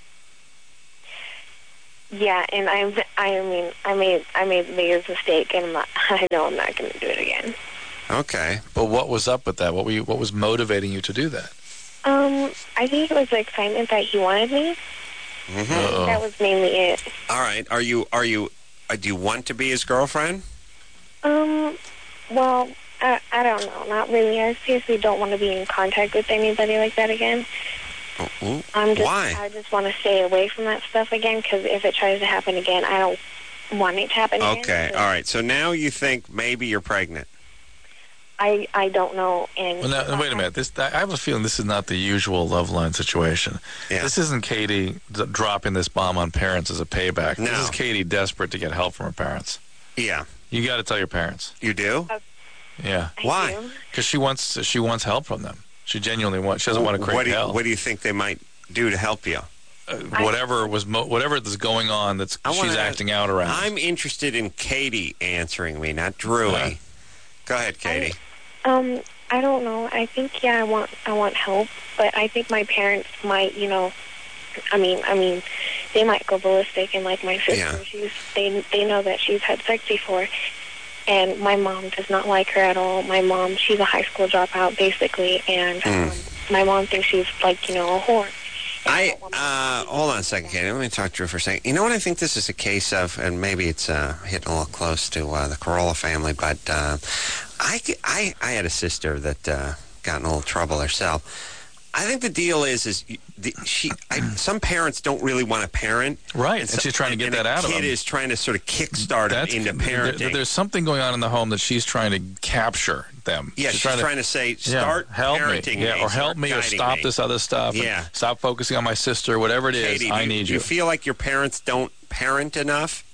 Yeah, and I'm, I mean, I made, I made the biggest mistake, and I'm not, I know I'm not going to do it again.
Okay.
But what was up with that? What were you, what was motivating you to do that?
Um, I think it was the excitement that he wanted me.
Mm-hmm.
That was mainly it.
All right. Are you, are you, uh, do you want to be his girlfriend?
Um, well, I, I don't know. Not really. I seriously don't want to be in contact with anybody like that again.
Oh,
I'm just,
why?
I just want to stay away from that stuff again, because if it tries to happen again, I don't want it to happen again.
Okay. All right. So now you think maybe you're pregnant.
I, I don't know. And
Well, now, wait a minute. This I have a feeling this is not the usual love line situation.
Yeah.
This isn't Katie d- dropping this bomb on parents as a payback.
No.
This is Katie desperate to get help from her parents.
Yeah.
You got to tell your parents.
You do?
Yeah.
I
Why?
do.
Because she wants she wants help from them. She genuinely wants. She doesn't want to create
what do you,
hell.
What do you think they might do to help you?
Uh, whatever was mo- whatever is going on that's
I
she's
wanna-
acting out around.
I'm interested in Katie answering me, not Drewy.
Yeah.
Go ahead, Katie.
Um, I don't know. I think yeah, I want I want help, but I think my parents might, you know, I mean, I mean, they might go ballistic, and like my sister,
Yeah.
she's they they know that she's had sex before, and my mom does not like her at all. My mom, she's a high school dropout basically, and
Mm.
um, my mom thinks she's like, you know, a whore. And
I
don't want my mom
uh,
to be
hold on a second, Katie. Let me talk to Drew for a second. You know what I think this is a case of, and maybe it's uh, hitting a little close to uh, the Corolla family, but uh, I, I I had a sister that uh, got in a little trouble herself. I think the deal is, is the, she. I, some parents don't really want to parent,
Right, and
so-
she's trying to get
and
that
the
out of
kid
them.
is trying to sort of kickstart them
That's,
into
there-
parenting.
there's something going on in the home that she's trying to capture them.
yeah, she's, trying, to, say,
yeah,
start
help
parenting
me, yeah, or
start
help me, or
guiding
stop
me.
this other stuff. and
Yeah.
stop focusing on my sister. Whatever it is,
Katie,
I
do,
need
do
you.
you feel like your parents don't parent enough?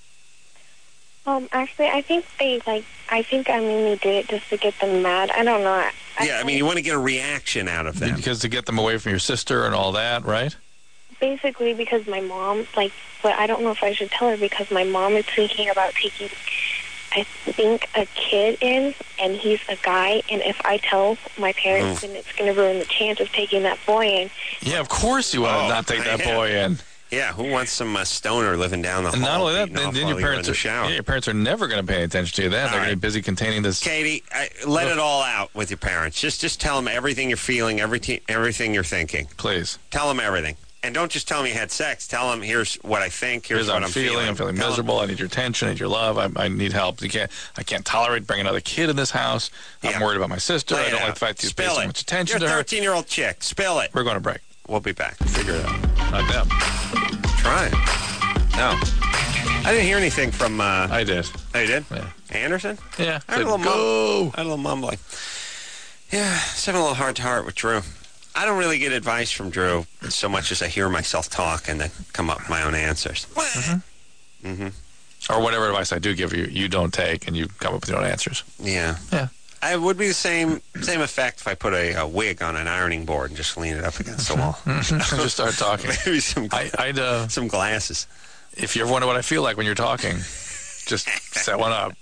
Um, actually, I think they like. I think I mainly did it just to get them mad. I don't know. I,
Yeah, I mean, you want to get a reaction out of them.
Because to get them away from your sister and all that, right?
basically because my mom, like, but I don't know if I should tell her because my mom is thinking about taking, I think, a kid in, and he's a guy, and if I tell my parents,
Mm.
then it's going to ruin the chance of taking that boy in.
Yeah, of course you want
Oh,
to not take that
yeah.
boy in.
Yeah, who wants some uh, stoner living down the
And
hall?
not only that,
beating
then,
off
then
while
your
you're
parents
in
are
the shower.
yeah, your parents are never going to pay attention to you then.
All
They're going to
right.
be busy containing this.
Katie, I, let it all out with your parents. Just just tell them everything you're feeling, everything everything you're thinking.
Please.
Tell them everything. And don't just tell them you had sex. Tell them, here's what I think, here's,
Here's
what
how I'm feeling. I'm feeling
Tell 'em-
miserable. I need your attention. I need your love. I, I need help. You can't. I can't tolerate bringing another kid in this house. I'm
Yeah.
worried about my sister.
Lay
I
it
don't
out.
like the fact that you pay
Spill
so
it.
much attention
You're a
to her.
thirteen-year-old chick. Spill it.
We're going to break.
We'll be back.
Figure it out. Not them.
Try it. No. I didn't hear anything from... Uh,
I did.
oh, you did?
Yeah.
Anderson?
Yeah.
I had a
Said,
little
go.
mum- I had a little mumbling. Yeah, just having a little heart-to-heart with Drew. I don't really get advice from Drew so much as I hear myself talk and then come up with my own answers.
Mm-hmm.
Mm-hmm.
Or whatever advice I do give you, you don't take, and you come up with your own answers.
Yeah.
Yeah.
I would be the same same effect if I put a, a wig on an ironing board and just lean it up against the wall.
Just start talking.
Maybe some
I, I'd, uh,
some glasses.
if you ever wonder what I feel like when you're talking, just set one up.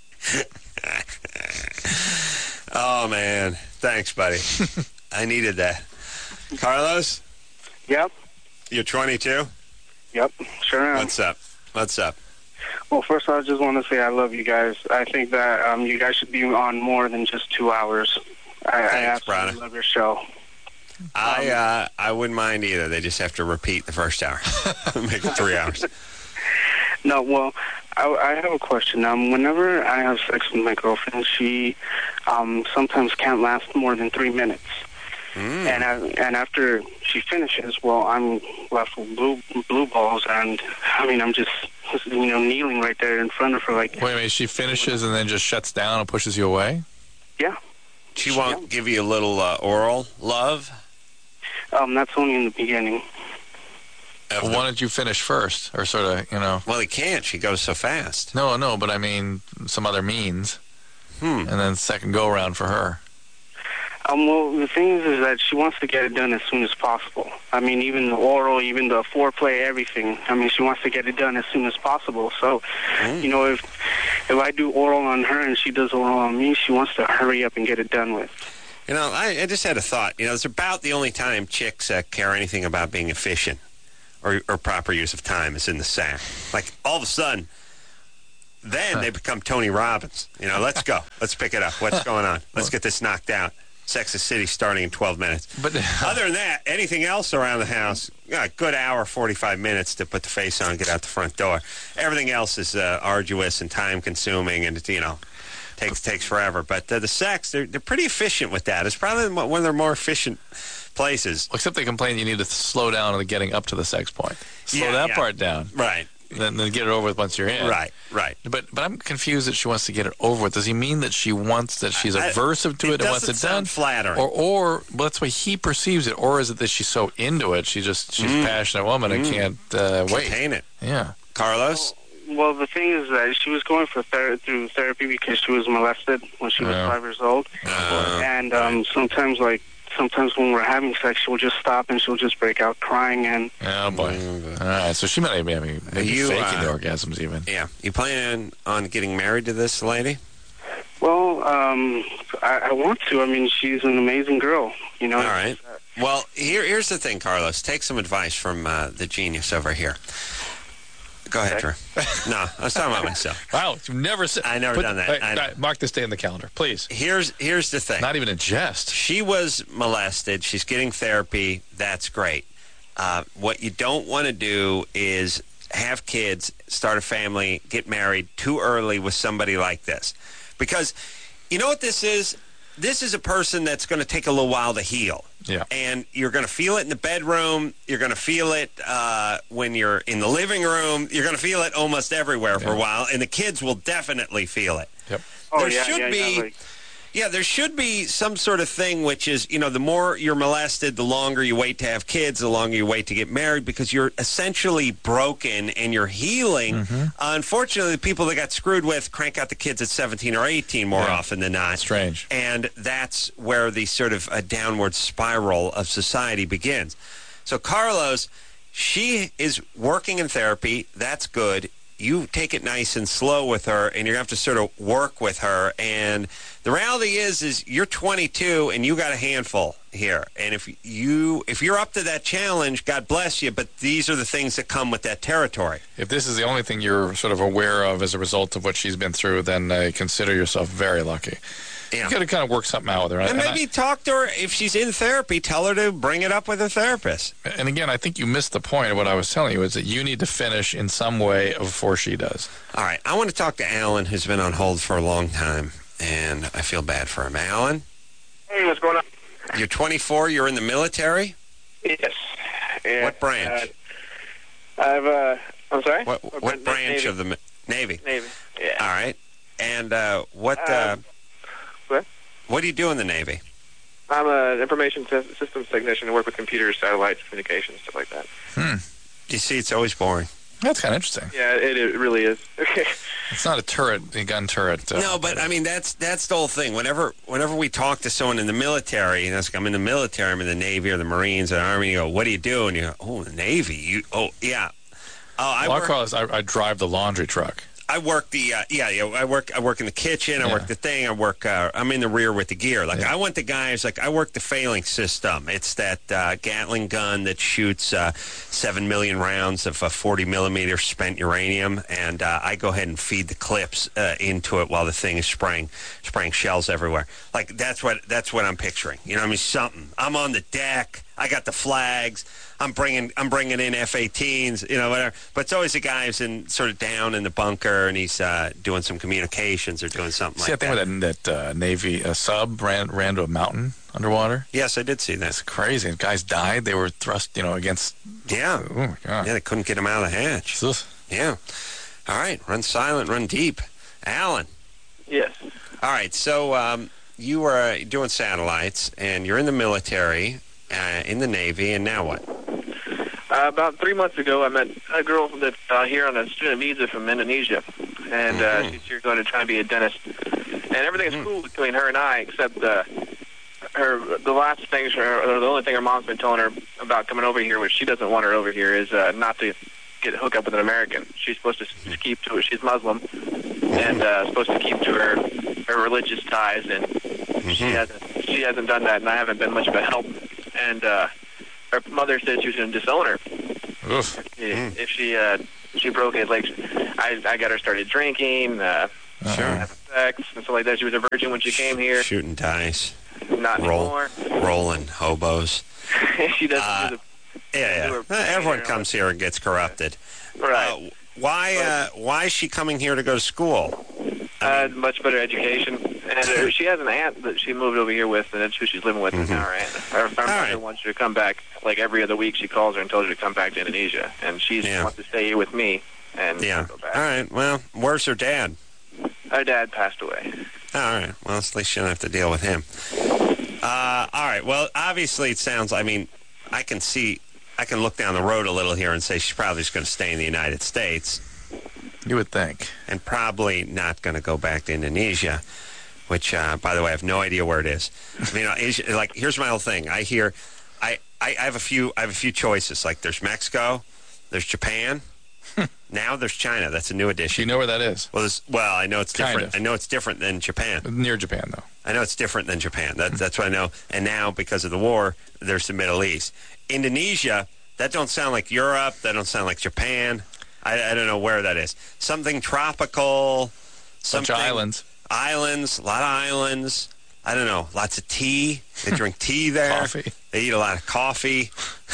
Oh man, thanks, buddy. I needed that. Carlos,
Yep.
you're twenty-two.
Yep. Sure am.
What's up? What's up?
Well, first, I just want to say I love you guys. I think that um, you guys should be on more than just two hours. I, I
Thanks,
absolutely
brother.
love your show.
I uh, I wouldn't mind either. They just have to repeat the first hour, make it three hours.
No, well, I, I have a question. Um, whenever I have sex with my girlfriend, she um, sometimes can't last more than three minutes.
Mm.
And I, and after she finishes, well, I'm left with blue blue balls, and I mean, I'm just you know kneeling right there in front of her, like,
Wait a minute, she finishes and then just shuts down and pushes you away?
yeah.
She won't give you a little uh, oral love.
Um, that's only in the beginning.
Of
Well,
the-
why don't you finish first? Or sort of, you know.
well, he can't. She goes so fast.
No, no, but I mean some other means.
Hmm.
And then second go around for her.
Um, well, the thing is, is that she wants to get it done as soon as possible. I mean, even the oral, even the foreplay, everything. I mean, she wants to get it done as soon as possible. So,
Mm.
you know, if if I do oral on her and she does oral on me, she wants to hurry up and get it done with.
You know, I, I just had a thought. You know, it's about the only time chicks uh, care anything about being efficient or, or proper use of time is in the sack. Like, all of a sudden, then they become Tony Robbins. You know, let's go. Let's pick it up. What's going on? Let's get this knocked out. Sex and the City starting in twelve minutes. But other than that, anything else around the house, yeah, a good hour, forty-five minutes to put the face on and get out the front door. Everything else is uh, arduous and time-consuming and, you know, takes takes forever. But uh, the sex, they're, they're pretty efficient with that. It's probably one of their more efficient places.
Except they complain you need to slow down on the getting up to the sex point. Slow
Yeah,
that
yeah.
part down.
Right.
Then, then get it over with once you're in.
Right, right.
But but I'm confused that she wants to get it over with. Does he mean that she wants that she's
I-
aversive to
it
it and wants
doesn't
it done?
sound flattering.
Or or well, that's the way he perceives it. Or is it that she's so into it? She just she's a passionate woman and can't uh, wait.
Contain it.
Yeah.
Carlos?
Well, the thing is that she was going for ther- through therapy because she was molested when she was
Yeah.
five years old,
Uh,
and um, sometimes, like sometimes when we're having sex, she'll just stop and she'll just break out crying. And
Oh boy.
Mm.
All right. So she might be maybe, maybe
You,
faking
uh,
the orgasms even.
Yeah. You planning on getting married to this lady?
well, um, I, I want to. I mean, she's an amazing girl. You know.
All right. Well, here, here's the thing, Carlos. Take some advice from uh, the genius over here. Go ahead, Drew. No, I was talking about myself.
Wow, you've never said.
I never
put-
done that.
Hey,
I-
all right, mark this day in the calendar, please.
Here's here's the thing.
Not even a jest.
She was molested. She's getting therapy. That's great. Uh, what you don't want to do is have kids, start a family, get married too early with somebody like this. Because you know what this is? This is a person that's going to take a little while to heal.
Yeah.
And you're going to feel it in the bedroom. You're going to feel it uh, when you're in the living room. You're going to feel it almost everywhere for a
Yeah.
while. And the kids will definitely feel it.
Yep.
Oh,
there
yeah,
should
yeah,
be...
yeah, like-
Yeah, there should be some sort of thing which is, you know, the more you're molested, the longer you wait to have kids, the longer you wait to get married because you're essentially broken and you're healing.
Mm-hmm.
Uh, unfortunately, the people that got screwed with crank out the kids at seventeen or eighteen more
Yeah.
often than not.
Strange.
And that's where the sort of a downward spiral of society begins. So, Carlos, she is working in therapy. That's good. You take it nice and slow with her, and you're going to have to sort of work with her. And the reality is, is you're twenty-two, and you got a handful here. And if you if you're up to that challenge, God bless you. But these are the things that come with that territory.
If this is the only thing you're sort of aware of as a result of what she's been through, then uh, consider yourself very lucky.
Yeah.
You got to kind of work something out with her.
And
And I-
maybe talk to her if she's in therapy. Tell her to bring it up with her therapist.
And again, I think you missed the point of what I was telling you, is that you need to finish in some way before she does.
All right, I want to talk to Alan, who's been on hold for a long time, and I feel bad for him. Alan,
Hey, what's going on?
you're twenty-four. You're in the military.
Yes. Yeah,
What branch?
Uh, I've, uh, I'm sorry?
What
Uh,
what branch
Navy.
of the mi- Navy?
Navy. Yeah.
All right. And uh, what uh,
Uh, what?
what do you do in the Navy?
I'm an information sys- systems technician. I work with computers, satellites, communications, stuff like that.
You see, it's always boring.
That's kind of interesting.
Yeah, it, it really is.
It's not a turret, a gun turret. Uh,
No, but I mean that's that's the whole thing. Whenever whenever we talk to someone in the military, and it's like, I'm in the military, I'm in the Navy or the Marines or the Army. You go, what do you do? And you go, oh, the Navy. You oh yeah. Oh, I
well,
work.
Carlos, I, I drive the laundry truck.
I work the uh, yeah yeah I work I work in the kitchen. I
Yeah.
work the thing. I work. Uh, I'm in the rear with the gear. Like
Yeah.
I want the guys. Like I work the failing system. It's that uh, Gatling gun that shoots uh, seven million rounds of uh, forty millimeter spent uranium, and uh, I go ahead and feed the clips uh, into it while the thing is spraying spraying shells everywhere. Like that's what that's what I'm picturing. You know, what I mean, something. I'm on the deck. I got the flags. I'm bringing I'm bringing in F eighteens, you know, whatever. But it's always the guy who's in sort of down in the bunker, and he's uh, doing some communications or doing something
See
like
that thing
that.
with that, that uh, Navy uh, sub ran, ran to a mountain underwater?
Yes, I did see
That's
that.
crazy. And guys died. They were thrust, you know, against...
Yeah,
Oh, my God.
yeah, they couldn't get him out of the hatch.
Ugh.
Yeah. All right, run silent, run deep. Alan.
Yes.
All right, so um, you were doing satellites, and you're in the military, uh, in the Navy, and now what?
Uh, about three months ago, I met a girl that's uh, here on a student visa from Indonesia, and uh,
Mhm.
she's here going to try to be a dentist. And everything is
Mhm.
cool between her and I, except uh, her. The last thing, her, or the only thing her mom's been telling her about coming over here, which she doesn't want her over here, is uh, not to get hooked up with an American. She's supposed to s- keep to it. She's Muslim, and uh, supposed to keep to her her religious ties, and she
Mhm.
hasn't
she hasn't done that, and I haven't been much of a help. And uh, her mother said she was going to disown her
Oof.
if, if she uh, she broke it. Like I, I got her started drinking, uh,
Sure.
having sex, and stuff like that. She was a virgin when she came here.
Shooting dice,
Not
roll,
anymore.
rolling hobos.
she doesn't
Uh,
do the
Yeah,
do
yeah.
her-
Uh, Everyone comes here and gets corrupted.
right.
Uh, why? Uh, why is she coming here to go to school?
Uh, much better education. And uh, she has an aunt that she moved over here with, and that's who she's living with
Mhm.
now, her aunt. Her, her mother
right.
wants her to come back, like every other week she calls her and tells her to come back to Indonesia. And she
Yeah.
wants to stay here with me and
Yeah.
go back.
All right. Well, where's her dad?
Her dad passed away.
All right. Well, at least she don't have to deal with him. Uh, all right. Well, obviously it sounds, I mean, I can see, I can look down the road a little here and say she's probably just going to stay in the United States
You would think.
and probably not going to go back to Indonesia, which, uh, by the way, I have no idea where it is. I mean, Asia, like, here's my whole thing. I hear, I, I, I have a few, I have a few choices. Like, there's Mexico, there's Japan, now there's China. That's a new
Do
addition.
you know where that is?
Well, this, well, I know it's
Kind
different.
of.
I know it's different than Japan.
Near Japan, though.
I know it's different than Japan. That, that's what I know. And now, because of the war, there's the Middle East. Indonesia, that don't sound like Europe. That don't sound like Japan. I, I don't know where that is. Something tropical.
Bunch
Something,
of islands.
Islands. A lot of islands. I don't know. Lots of tea. They drink tea there.
Coffee.
They eat a lot of coffee.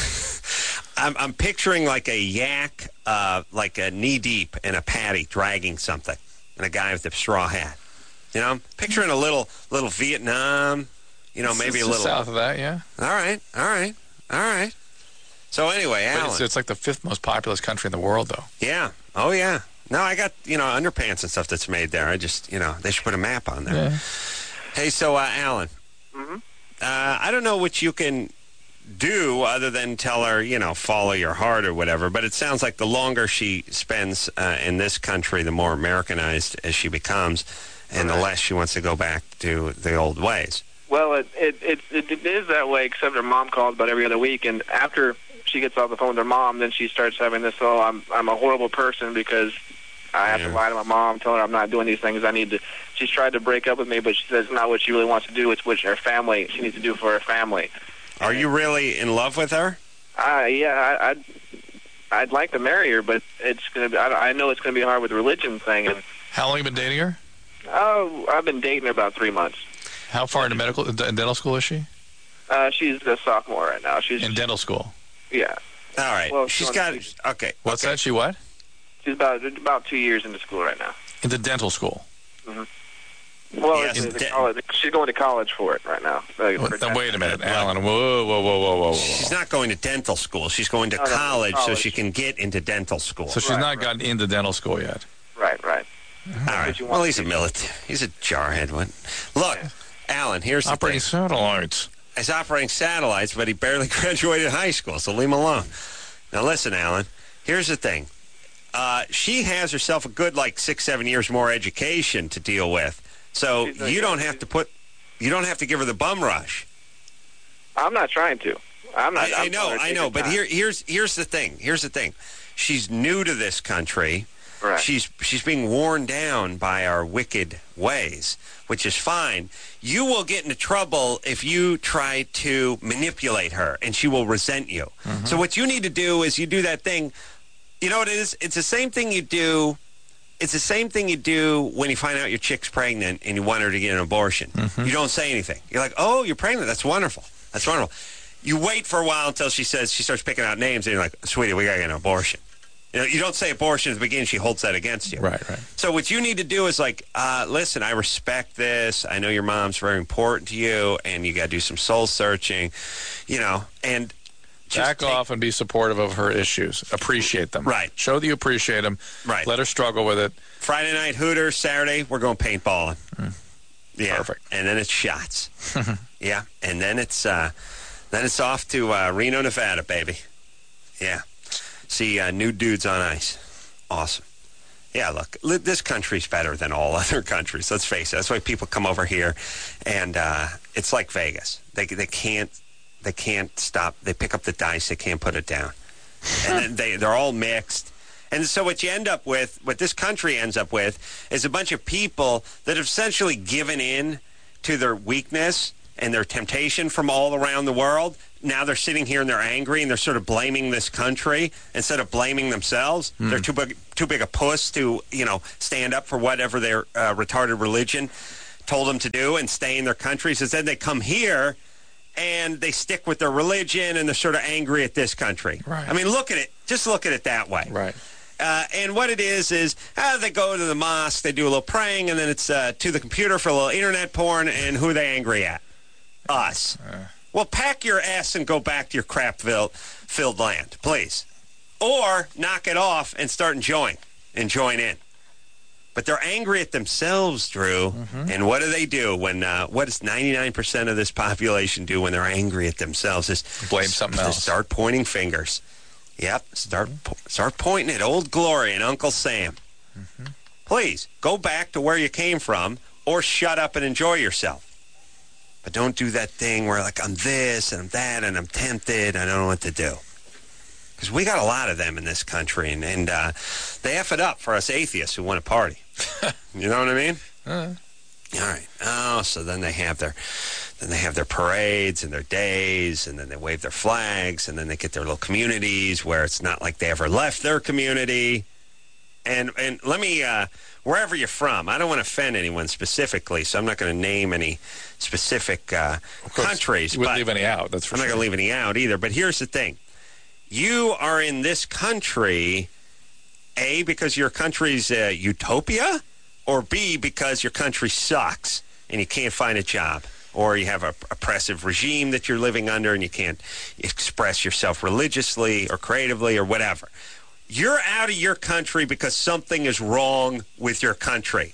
I'm, I'm picturing like a yak, uh, like a knee deep in a patty dragging something, and a guy with a straw hat. You know, I'm picturing a little little Vietnam. You know, maybe
It's
a
just
little.
south of that, yeah.
All right, all right, all right. So anyway,
But
Alan.
it's, it's like the fifth most populous country in the world, though.
Yeah. Oh yeah. No, I got you know underpants and stuff that's made there. I just you know they should put a map on there.
Yeah.
Hey, so uh, Alan.
Mhm.
Uh, I don't know what you can do other than tell her, you know, follow your heart or whatever. But it sounds like the longer she spends uh, in this country, the more Americanized as she becomes, and the
Right.
less she wants to go back to the old ways.
Well, it, it it it is that way, except her mom calls about every other week, and after she gets off the phone with her mom, then she starts having this, oh, I'm I'm a horrible person because I have
Yeah.
to lie to my mom, tell her I'm not doing these things. I need to. She's tried to break up with me, but she says it's not what she really wants to do. It's what her family she needs to do for her family.
Are you really in love with her?
Uh, yeah, I, I'd I'd like to marry her, but it's gonna be. I, I know it's gonna be hard with the religion thing. And
How long have you been dating her?
oh, I've been dating her about three months.
How far into medical, in dental school is she?
Uh, she's a sophomore right now. She's
In dental school.
yeah.
All right.
Well,
she's
she
got
wants
okay.
What's
okay.
that? She what?
She's about about two years into school right now.
Into dental school.
Well,
Yes,
it's- it's
de-
college. She's going to college for it right now. Like,
Well,
for
then wait a minute,
Look.
Alan. Whoa, whoa, whoa, whoa, whoa, whoa.
She's not going to dental school. She's going to
No, no,
college, so
college.
she can get into dental school.
So she's
Right,
not
right.
gotten into dental school yet.
Right, right.
All right.
you
Well,
want
he's a
to-
military. He's a jarhead. What? Look, Alan. Here's the
Operating
thing.
satellites.
He's operating satellites, but he barely graduated high school, so leave him alone. Now, listen, Alan. Here's the thing. Uh, she has herself a good, like, six, seven years more education to deal with. So
She's not-
you don't have to put, you don't have to give her the bum rush.
I'm not trying to. I'm not.
I, I
I'm
know,
telling her
I
take
know,
your
but
time.
here, here's here's the thing. Here's the thing. She's new to this country.
Right.
She's she's being worn down by our wicked ways, which is fine. You will get into trouble if you try to manipulate her, and she will resent you.
Mm-hmm.
So what you need to do is you do that thing. You know what it is? It's the same thing you do. It's the same thing you do when you find out your chick's pregnant and you want her to get an abortion.
Mm-hmm.
You don't say anything. You're like, oh, you're pregnant. That's wonderful. That's wonderful. You wait for a while until she says, she starts picking out names, and you're like, sweetie, we got to get an abortion. You know, you don't say abortion at the beginning. She holds that against you.
Right, right.
So what you need to do is like, uh, listen, I respect this. I know your mom's very important to you, and you got to do some soul searching, you know, and just
Back
take-
off and be supportive of her issues. Appreciate them.
Right.
Show that you appreciate them.
Right.
Let her struggle with it.
Friday night Hooters, Saturday we're going paintballing. Yeah,
Perfect.
And then it's shots. Yeah, and then it's uh, then it's off to uh, Reno, Nevada, baby. Yeah, see uh, new dudes on ice. Awesome. Yeah, look, li- this country's better than all other countries. Let's face it. That's why people come over here, and uh, it's like Vegas. They they can't they can't stop. They pick up the dice. They can't put it down, and then they they're all mixed. And so what you end up with, what this country ends up with, is a bunch of people that have essentially given in to their weakness and their temptation from all around the world. Now they're sitting here and they're angry and they're sort of blaming this country instead of blaming themselves. Mm. They're too big, too big a puss to, you know, stand up for whatever their uh, retarded religion told them to do and stay in their countries. Instead, they come here and they stick with their religion and they're sort of angry at this country.
Right.
I mean, look at it. Just look at it that way.
Right.
Uh, and what it is is uh, they go to the mosque, they do a little praying, and then it's uh, to the computer for a little internet porn, and who are they angry at? Us. Uh. Well, pack your ass and go back to your crap-filled land, please. Or knock it off and start enjoying and join in. But they're angry at themselves, Drew. Mm-hmm. And what do they do when, uh, what does ninety-nine percent of this population do when they're angry at themselves? Is
blame something else.
Start pointing fingers. Yep, start start pointing at Old Glory and Uncle Sam. Mm-hmm. Please, go back to where you came from or shut up and enjoy yourself. But don't do that thing where, like, I'm this and I'm that and I'm tempted. I don't know what to do. Because we got a lot of them in this country, and, and uh, they F it up for us atheists who want to party. You know what I mean? Uh. All right. Oh, so then they have their... Then they have their parades and their days, and then they wave their flags, and then they get their little communities where it's not like they ever left their community. And and let me, uh, wherever you're from, I don't want to offend anyone specifically, so I'm not going to name any specific uh, countries.
You wouldn't leave any out, that's for
I'm
sure.
not going to leave any out either. But here's the thing. You are in this country, A, because your country's uh, utopia, or B, because your country sucks and you can't find a job. Or you have a oppressive regime that you're living under and you can't express yourself religiously or creatively or whatever. You're out of your country because something is wrong with your country.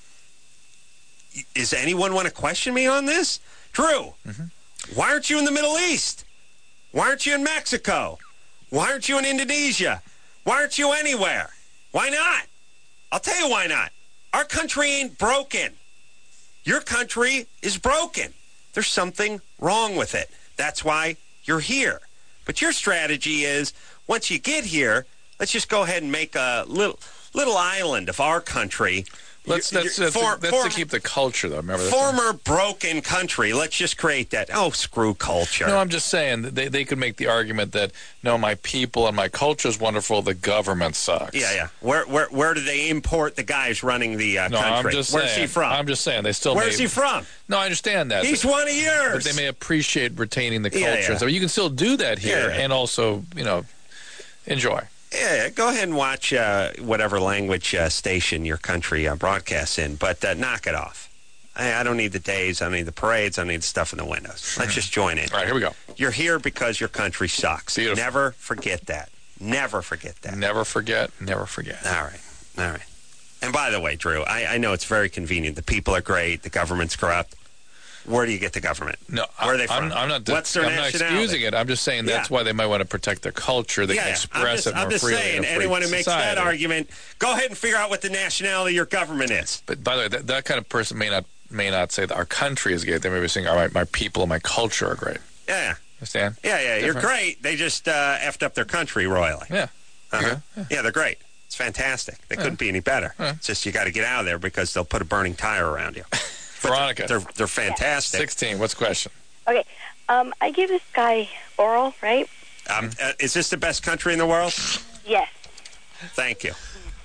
Does anyone want to question me on this? Drew, mm-hmm. Why aren't you in the Middle East? Why aren't you in Mexico? Why aren't you in Indonesia? Why aren't you anywhere? Why not? I'll tell you why not. Our country ain't broken. Your country is broken. There's something wrong with it. That's why you're here. But your strategy is, once you get here, let's just go ahead and make a little little island of our country.
Let's, that's, that's, for, that's for, to keep the culture, though. Remember,
former broken country. Let's just create that. Oh, screw culture.
No, I'm just saying that they, they could make the argument that, no, my people and my culture is wonderful, the government sucks.
Yeah, yeah. Where where where do they import the guys running the uh,
no,
country?
I'm just
Where's
saying,
he from?
I'm just saying. They still
Where's
may,
he from?
No, I understand that.
He's
but,
one of yours.
But they may appreciate retaining the culture.
Yeah, yeah.
So you can still do that here
yeah, yeah.
and also, you know, enjoy.
Yeah, go ahead and watch uh, whatever language uh, station your country uh, broadcasts in, but uh, knock it off. I, I don't need the days, I don't need the parades, I don't need the stuff in the windows. Let's just join in.
All right, here we go.
You're here because your country sucks.
Beautiful.
Never forget that. Never forget that.
Never forget, never forget.
All right, all right. And by the way, Drew, I, I know it's very convenient. The people are great, the government's corrupt. Where do you get the government?
No,
Where are they from?
I'm, I'm not.
What's their
I'm not
nationality?
excusing it. I'm just saying that's
yeah.
why they might want to protect their culture. They
yeah,
can
yeah.
express
I'm just,
it more
I'm just
freely.
saying,
in a free
anyone who makes
society.
that argument, go ahead and figure out what the nationality of your government is.
But by the way, that, that kind of person may not may not say that our country is great. They may be saying, "All right, my people and my culture are great."
Yeah.
Understand?
Yeah, yeah.
Different.
You're great. They just uh, effed up their country royally.
Yeah.
Uh-huh.
Yeah.
yeah, they're great. It's fantastic. They
yeah.
couldn't be any better.
Yeah.
It's just you got to get out of there because they'll put a burning tire around you.
Veronica.
They're, they're, they're fantastic.
sixteen. What's the question?
Okay. Um, I gave this guy oral, right?
Um, uh, is this the best country in the world?
Yes.
Thank you.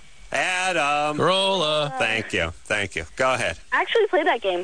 Adam.
Corolla.
Thank you. Thank you. Go ahead.
I actually played that game.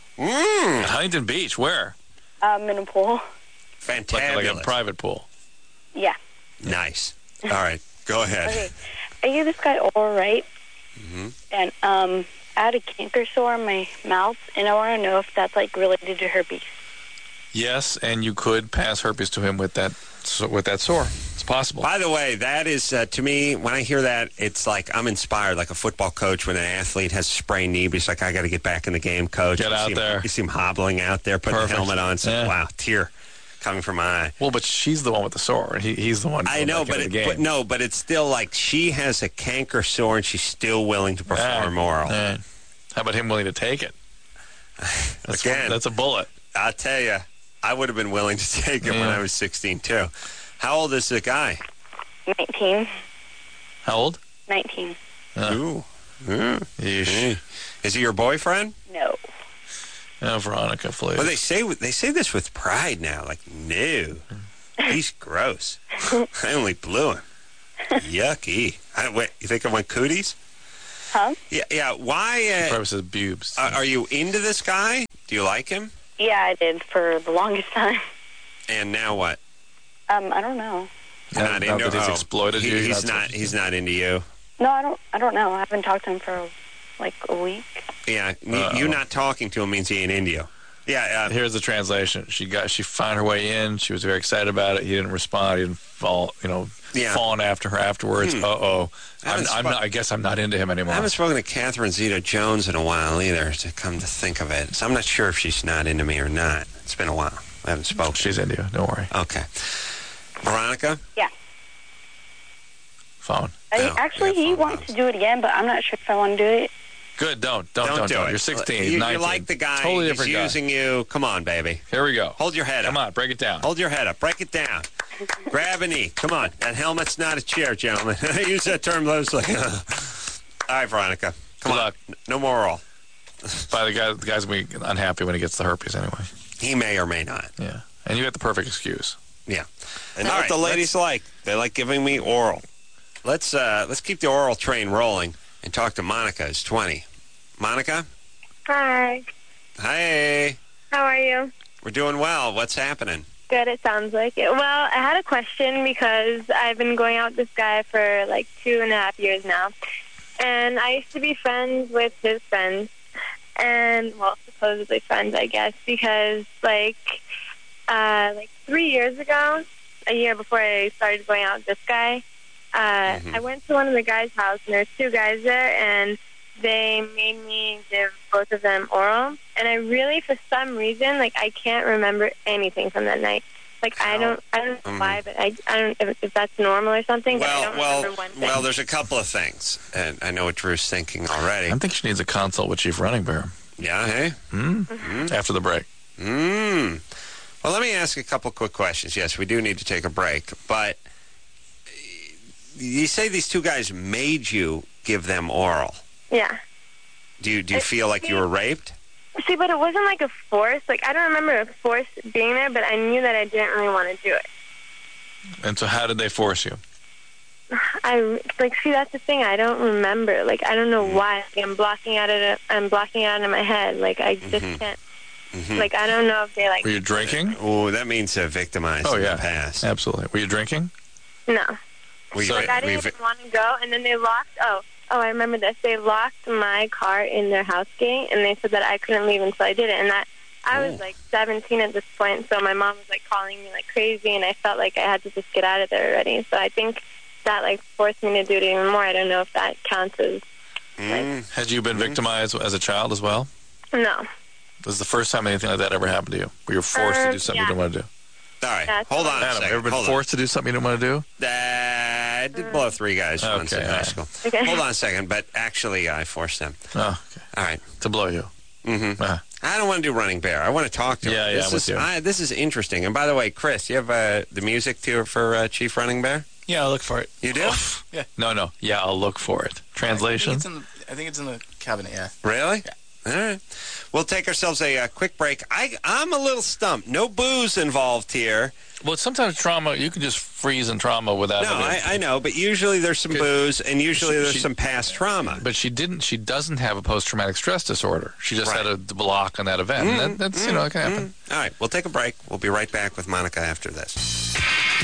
Mm.
Huntington Beach. Where?
Um, in a pool.
Fantastic.
Like, like a private pool.
Yeah.
Nice. All right. Go ahead.
Okay. I gave this guy oral, right?
Mm-hmm.
And um, I had a canker sore on my mouth, and I want to know if that's like related to herpes.
Yes, and you could pass herpes to him with that with that sore. It's possible.
By the way, that is, uh, to me, when I hear that, it's like I'm inspired, like a football coach when an athlete has a sprained knee, but he's like, I got to get back in the game, coach.
Get
you
out
see
there.
Him, you see him hobbling out there, putting
Perfect.
the helmet on, so,
yeah.
wow, tear coming from my eye.
Well, but she's the one with the sore, and he, he's the one.
I know, but, it, but no, but it's still like she has a canker sore, and she's still willing to perform
uh,
oral.
Uh, how about him willing to take it? That's
Again,
that's a bullet.
I'll tell you, I would have been willing to take it
yeah.
when I was sixteen, too. How old is the guy?
nineteen.
How old?
nineteen.
Uh,
Ooh. Mm.
Yeesh.
Is he your boyfriend?
No.
Oh, Veronica, please.
Well, they say they say this with pride now. Like, no, he's gross. I only blew him. Yucky. I, wait, you think I want cooties?
Huh?
Yeah, yeah. Why? Uh,
Probably says boobs.
Are, are you into this guy? Do you like him?
Yeah, I did for the longest time.
And now what?
Um, I don't know.
Now,
not
now
into
that he's
oh,
exploited
he,
you.
He's
not.
not. He's not into you.
No, I don't. I don't know. I haven't talked to him for like a week.
Yeah,
Uh-oh.
you not talking to him means he ain't into you. Yeah. Uh,
Here's the translation. She got. She found her way in. She was very excited about it. He didn't respond. He didn't fall. You know,
Yeah.
falling after her afterwards.
Hmm.
Uh oh.
I
I'm,
haven't
I'm
spo-
not. I guess I'm not into him anymore.
I haven't spoken to Catherine Zeta-Jones in a while either, to come to think of it. So I'm not sure if she's not into me or not. It's been a while. I haven't spoken.
She's into you. Don't worry.
Okay. Veronica?
Yeah.
Phone.
I,
No,
actually,
we got
he
phone
wants
calls.
to do it again, but I'm not sure if I want to do it.
Good. Don't. Don't.
Don't,
Don't.
do
don't.
it.
You're sixteen.
You, you
nineteen.
like the guy.
Totally
He's
different guy.
using you. Come on, baby.
Here we go.
Hold your head
Come
up.
on. Break it down.
Hold your head up. Break it down. Grab a knee. Come on. That helmet's not a chair, gentlemen. I use that term loosely. All right, Veronica. Come
Good
on.
luck.
No more oral.
By the guy. The guy's gonna be unhappy when he gets the herpes anyway.
He may or may not.
Yeah. And you got the perfect excuse.
Yeah. And
All
that's
right,
what the ladies like. They like giving me oral. Let's uh, let's keep the oral train rolling and talk to Monica, who's twenty. Monica?
Hi.
Hey.
How are you?
We're doing well. What's happening?
Good, it sounds like it. Well, I had a question because I've been going out with this guy for like two and a half years now. And I used to be friends with his friends. And, well, supposedly friends, I guess, because like, uh, like three years ago, a year before I started going out with this guy, uh,
Mhm.
I went to one of the guys' house, and there's two guys there, and they made me give both of them oral. And I really, for some reason, like, I can't remember anything from that night. Like, I don't, I don't know
Mhm.
why, but I, I don't if, if that's normal or something, but I
Well,
don't
well,
remember one thing.
well. There's a couple of things, and I know what Drew's thinking already.
I think she needs a consult with Chief Running Bear.
Yeah. Hey.
Hmm?
Mm-hmm.
After the break.
Mm. Well, let me ask a couple quick questions. Yes, we do need to take a break, but you say these two guys made you give them oral.
Yeah.
Do you do you feel like you were raped?
See, but it wasn't like a force. Like, I don't remember a force being there, but I knew that I didn't really want to do it.
And so how did they force you?
I, like, see, that's the thing. I don't remember. Like, I don't know
Mm-hmm.
why. Like, I'm blocking out it. I'm blocking it out in my head. Like, I just
Mhm.
can't.
Mhm.
Like, I don't know if they, like,
Were you drinking?
Oh, that means uh, victimized
Oh,
in
yeah.
the past.
Absolutely. Were you drinking?
no.
We,
So-
Like, I
we,
didn't even want to go, and then they locked, oh, oh, I remember this. They locked my car in their house gate, and they said that I couldn't leave until I did it. And that I was,
Oh.
like, seventeen at this point, so my mom was, like, calling me like crazy, and I felt like I had to just get out of there already. So I think that, like, forced me to do it even more. I don't know if that counts as,
mm,
Had you been victimized as a child as well?
no.
This is the first time anything like that ever happened to you, where you're forced to
Um,
do something
yeah.
you didn't want to do.
all right,
That's
hold on a
Adam,
second.
ever been
Hold
forced to do something you didn't want to do?
on. Uh, I did blow three guys once
Okay,
in
all
high
right.
school.
Okay.
Hold on a second, but actually I forced them.
Oh, okay.
All right.
To blow you.
Mm-hmm.
Uh,
I don't want to do Running Bear. I want to talk to him.
Yeah, yeah,
this
I'm
is,
with you.
I, this is interesting. And by the way, Chris, you have uh, the music to, for uh, Chief Running Bear?
Yeah, I'll look for it.
You do?
Yeah.
no, no. Yeah, I'll look for it. Translation?
I think it's in the, I think it's in the cabinet, yeah.
Really? All right. We'll take ourselves a uh, quick break. I, I'm a little stumped. No booze involved here.
Well, sometimes trauma, you can just freeze in trauma without...
No,
having-
I, I know, but usually there's some
Good.
booze, and usually
She-
there's
she-
some past trauma.
But she didn't. She doesn't have a post-traumatic stress disorder. She just
Right.
had a block on that event. And that, that's, you know, it can happen.
All right, we'll take a break. We'll be right back with Monica after this.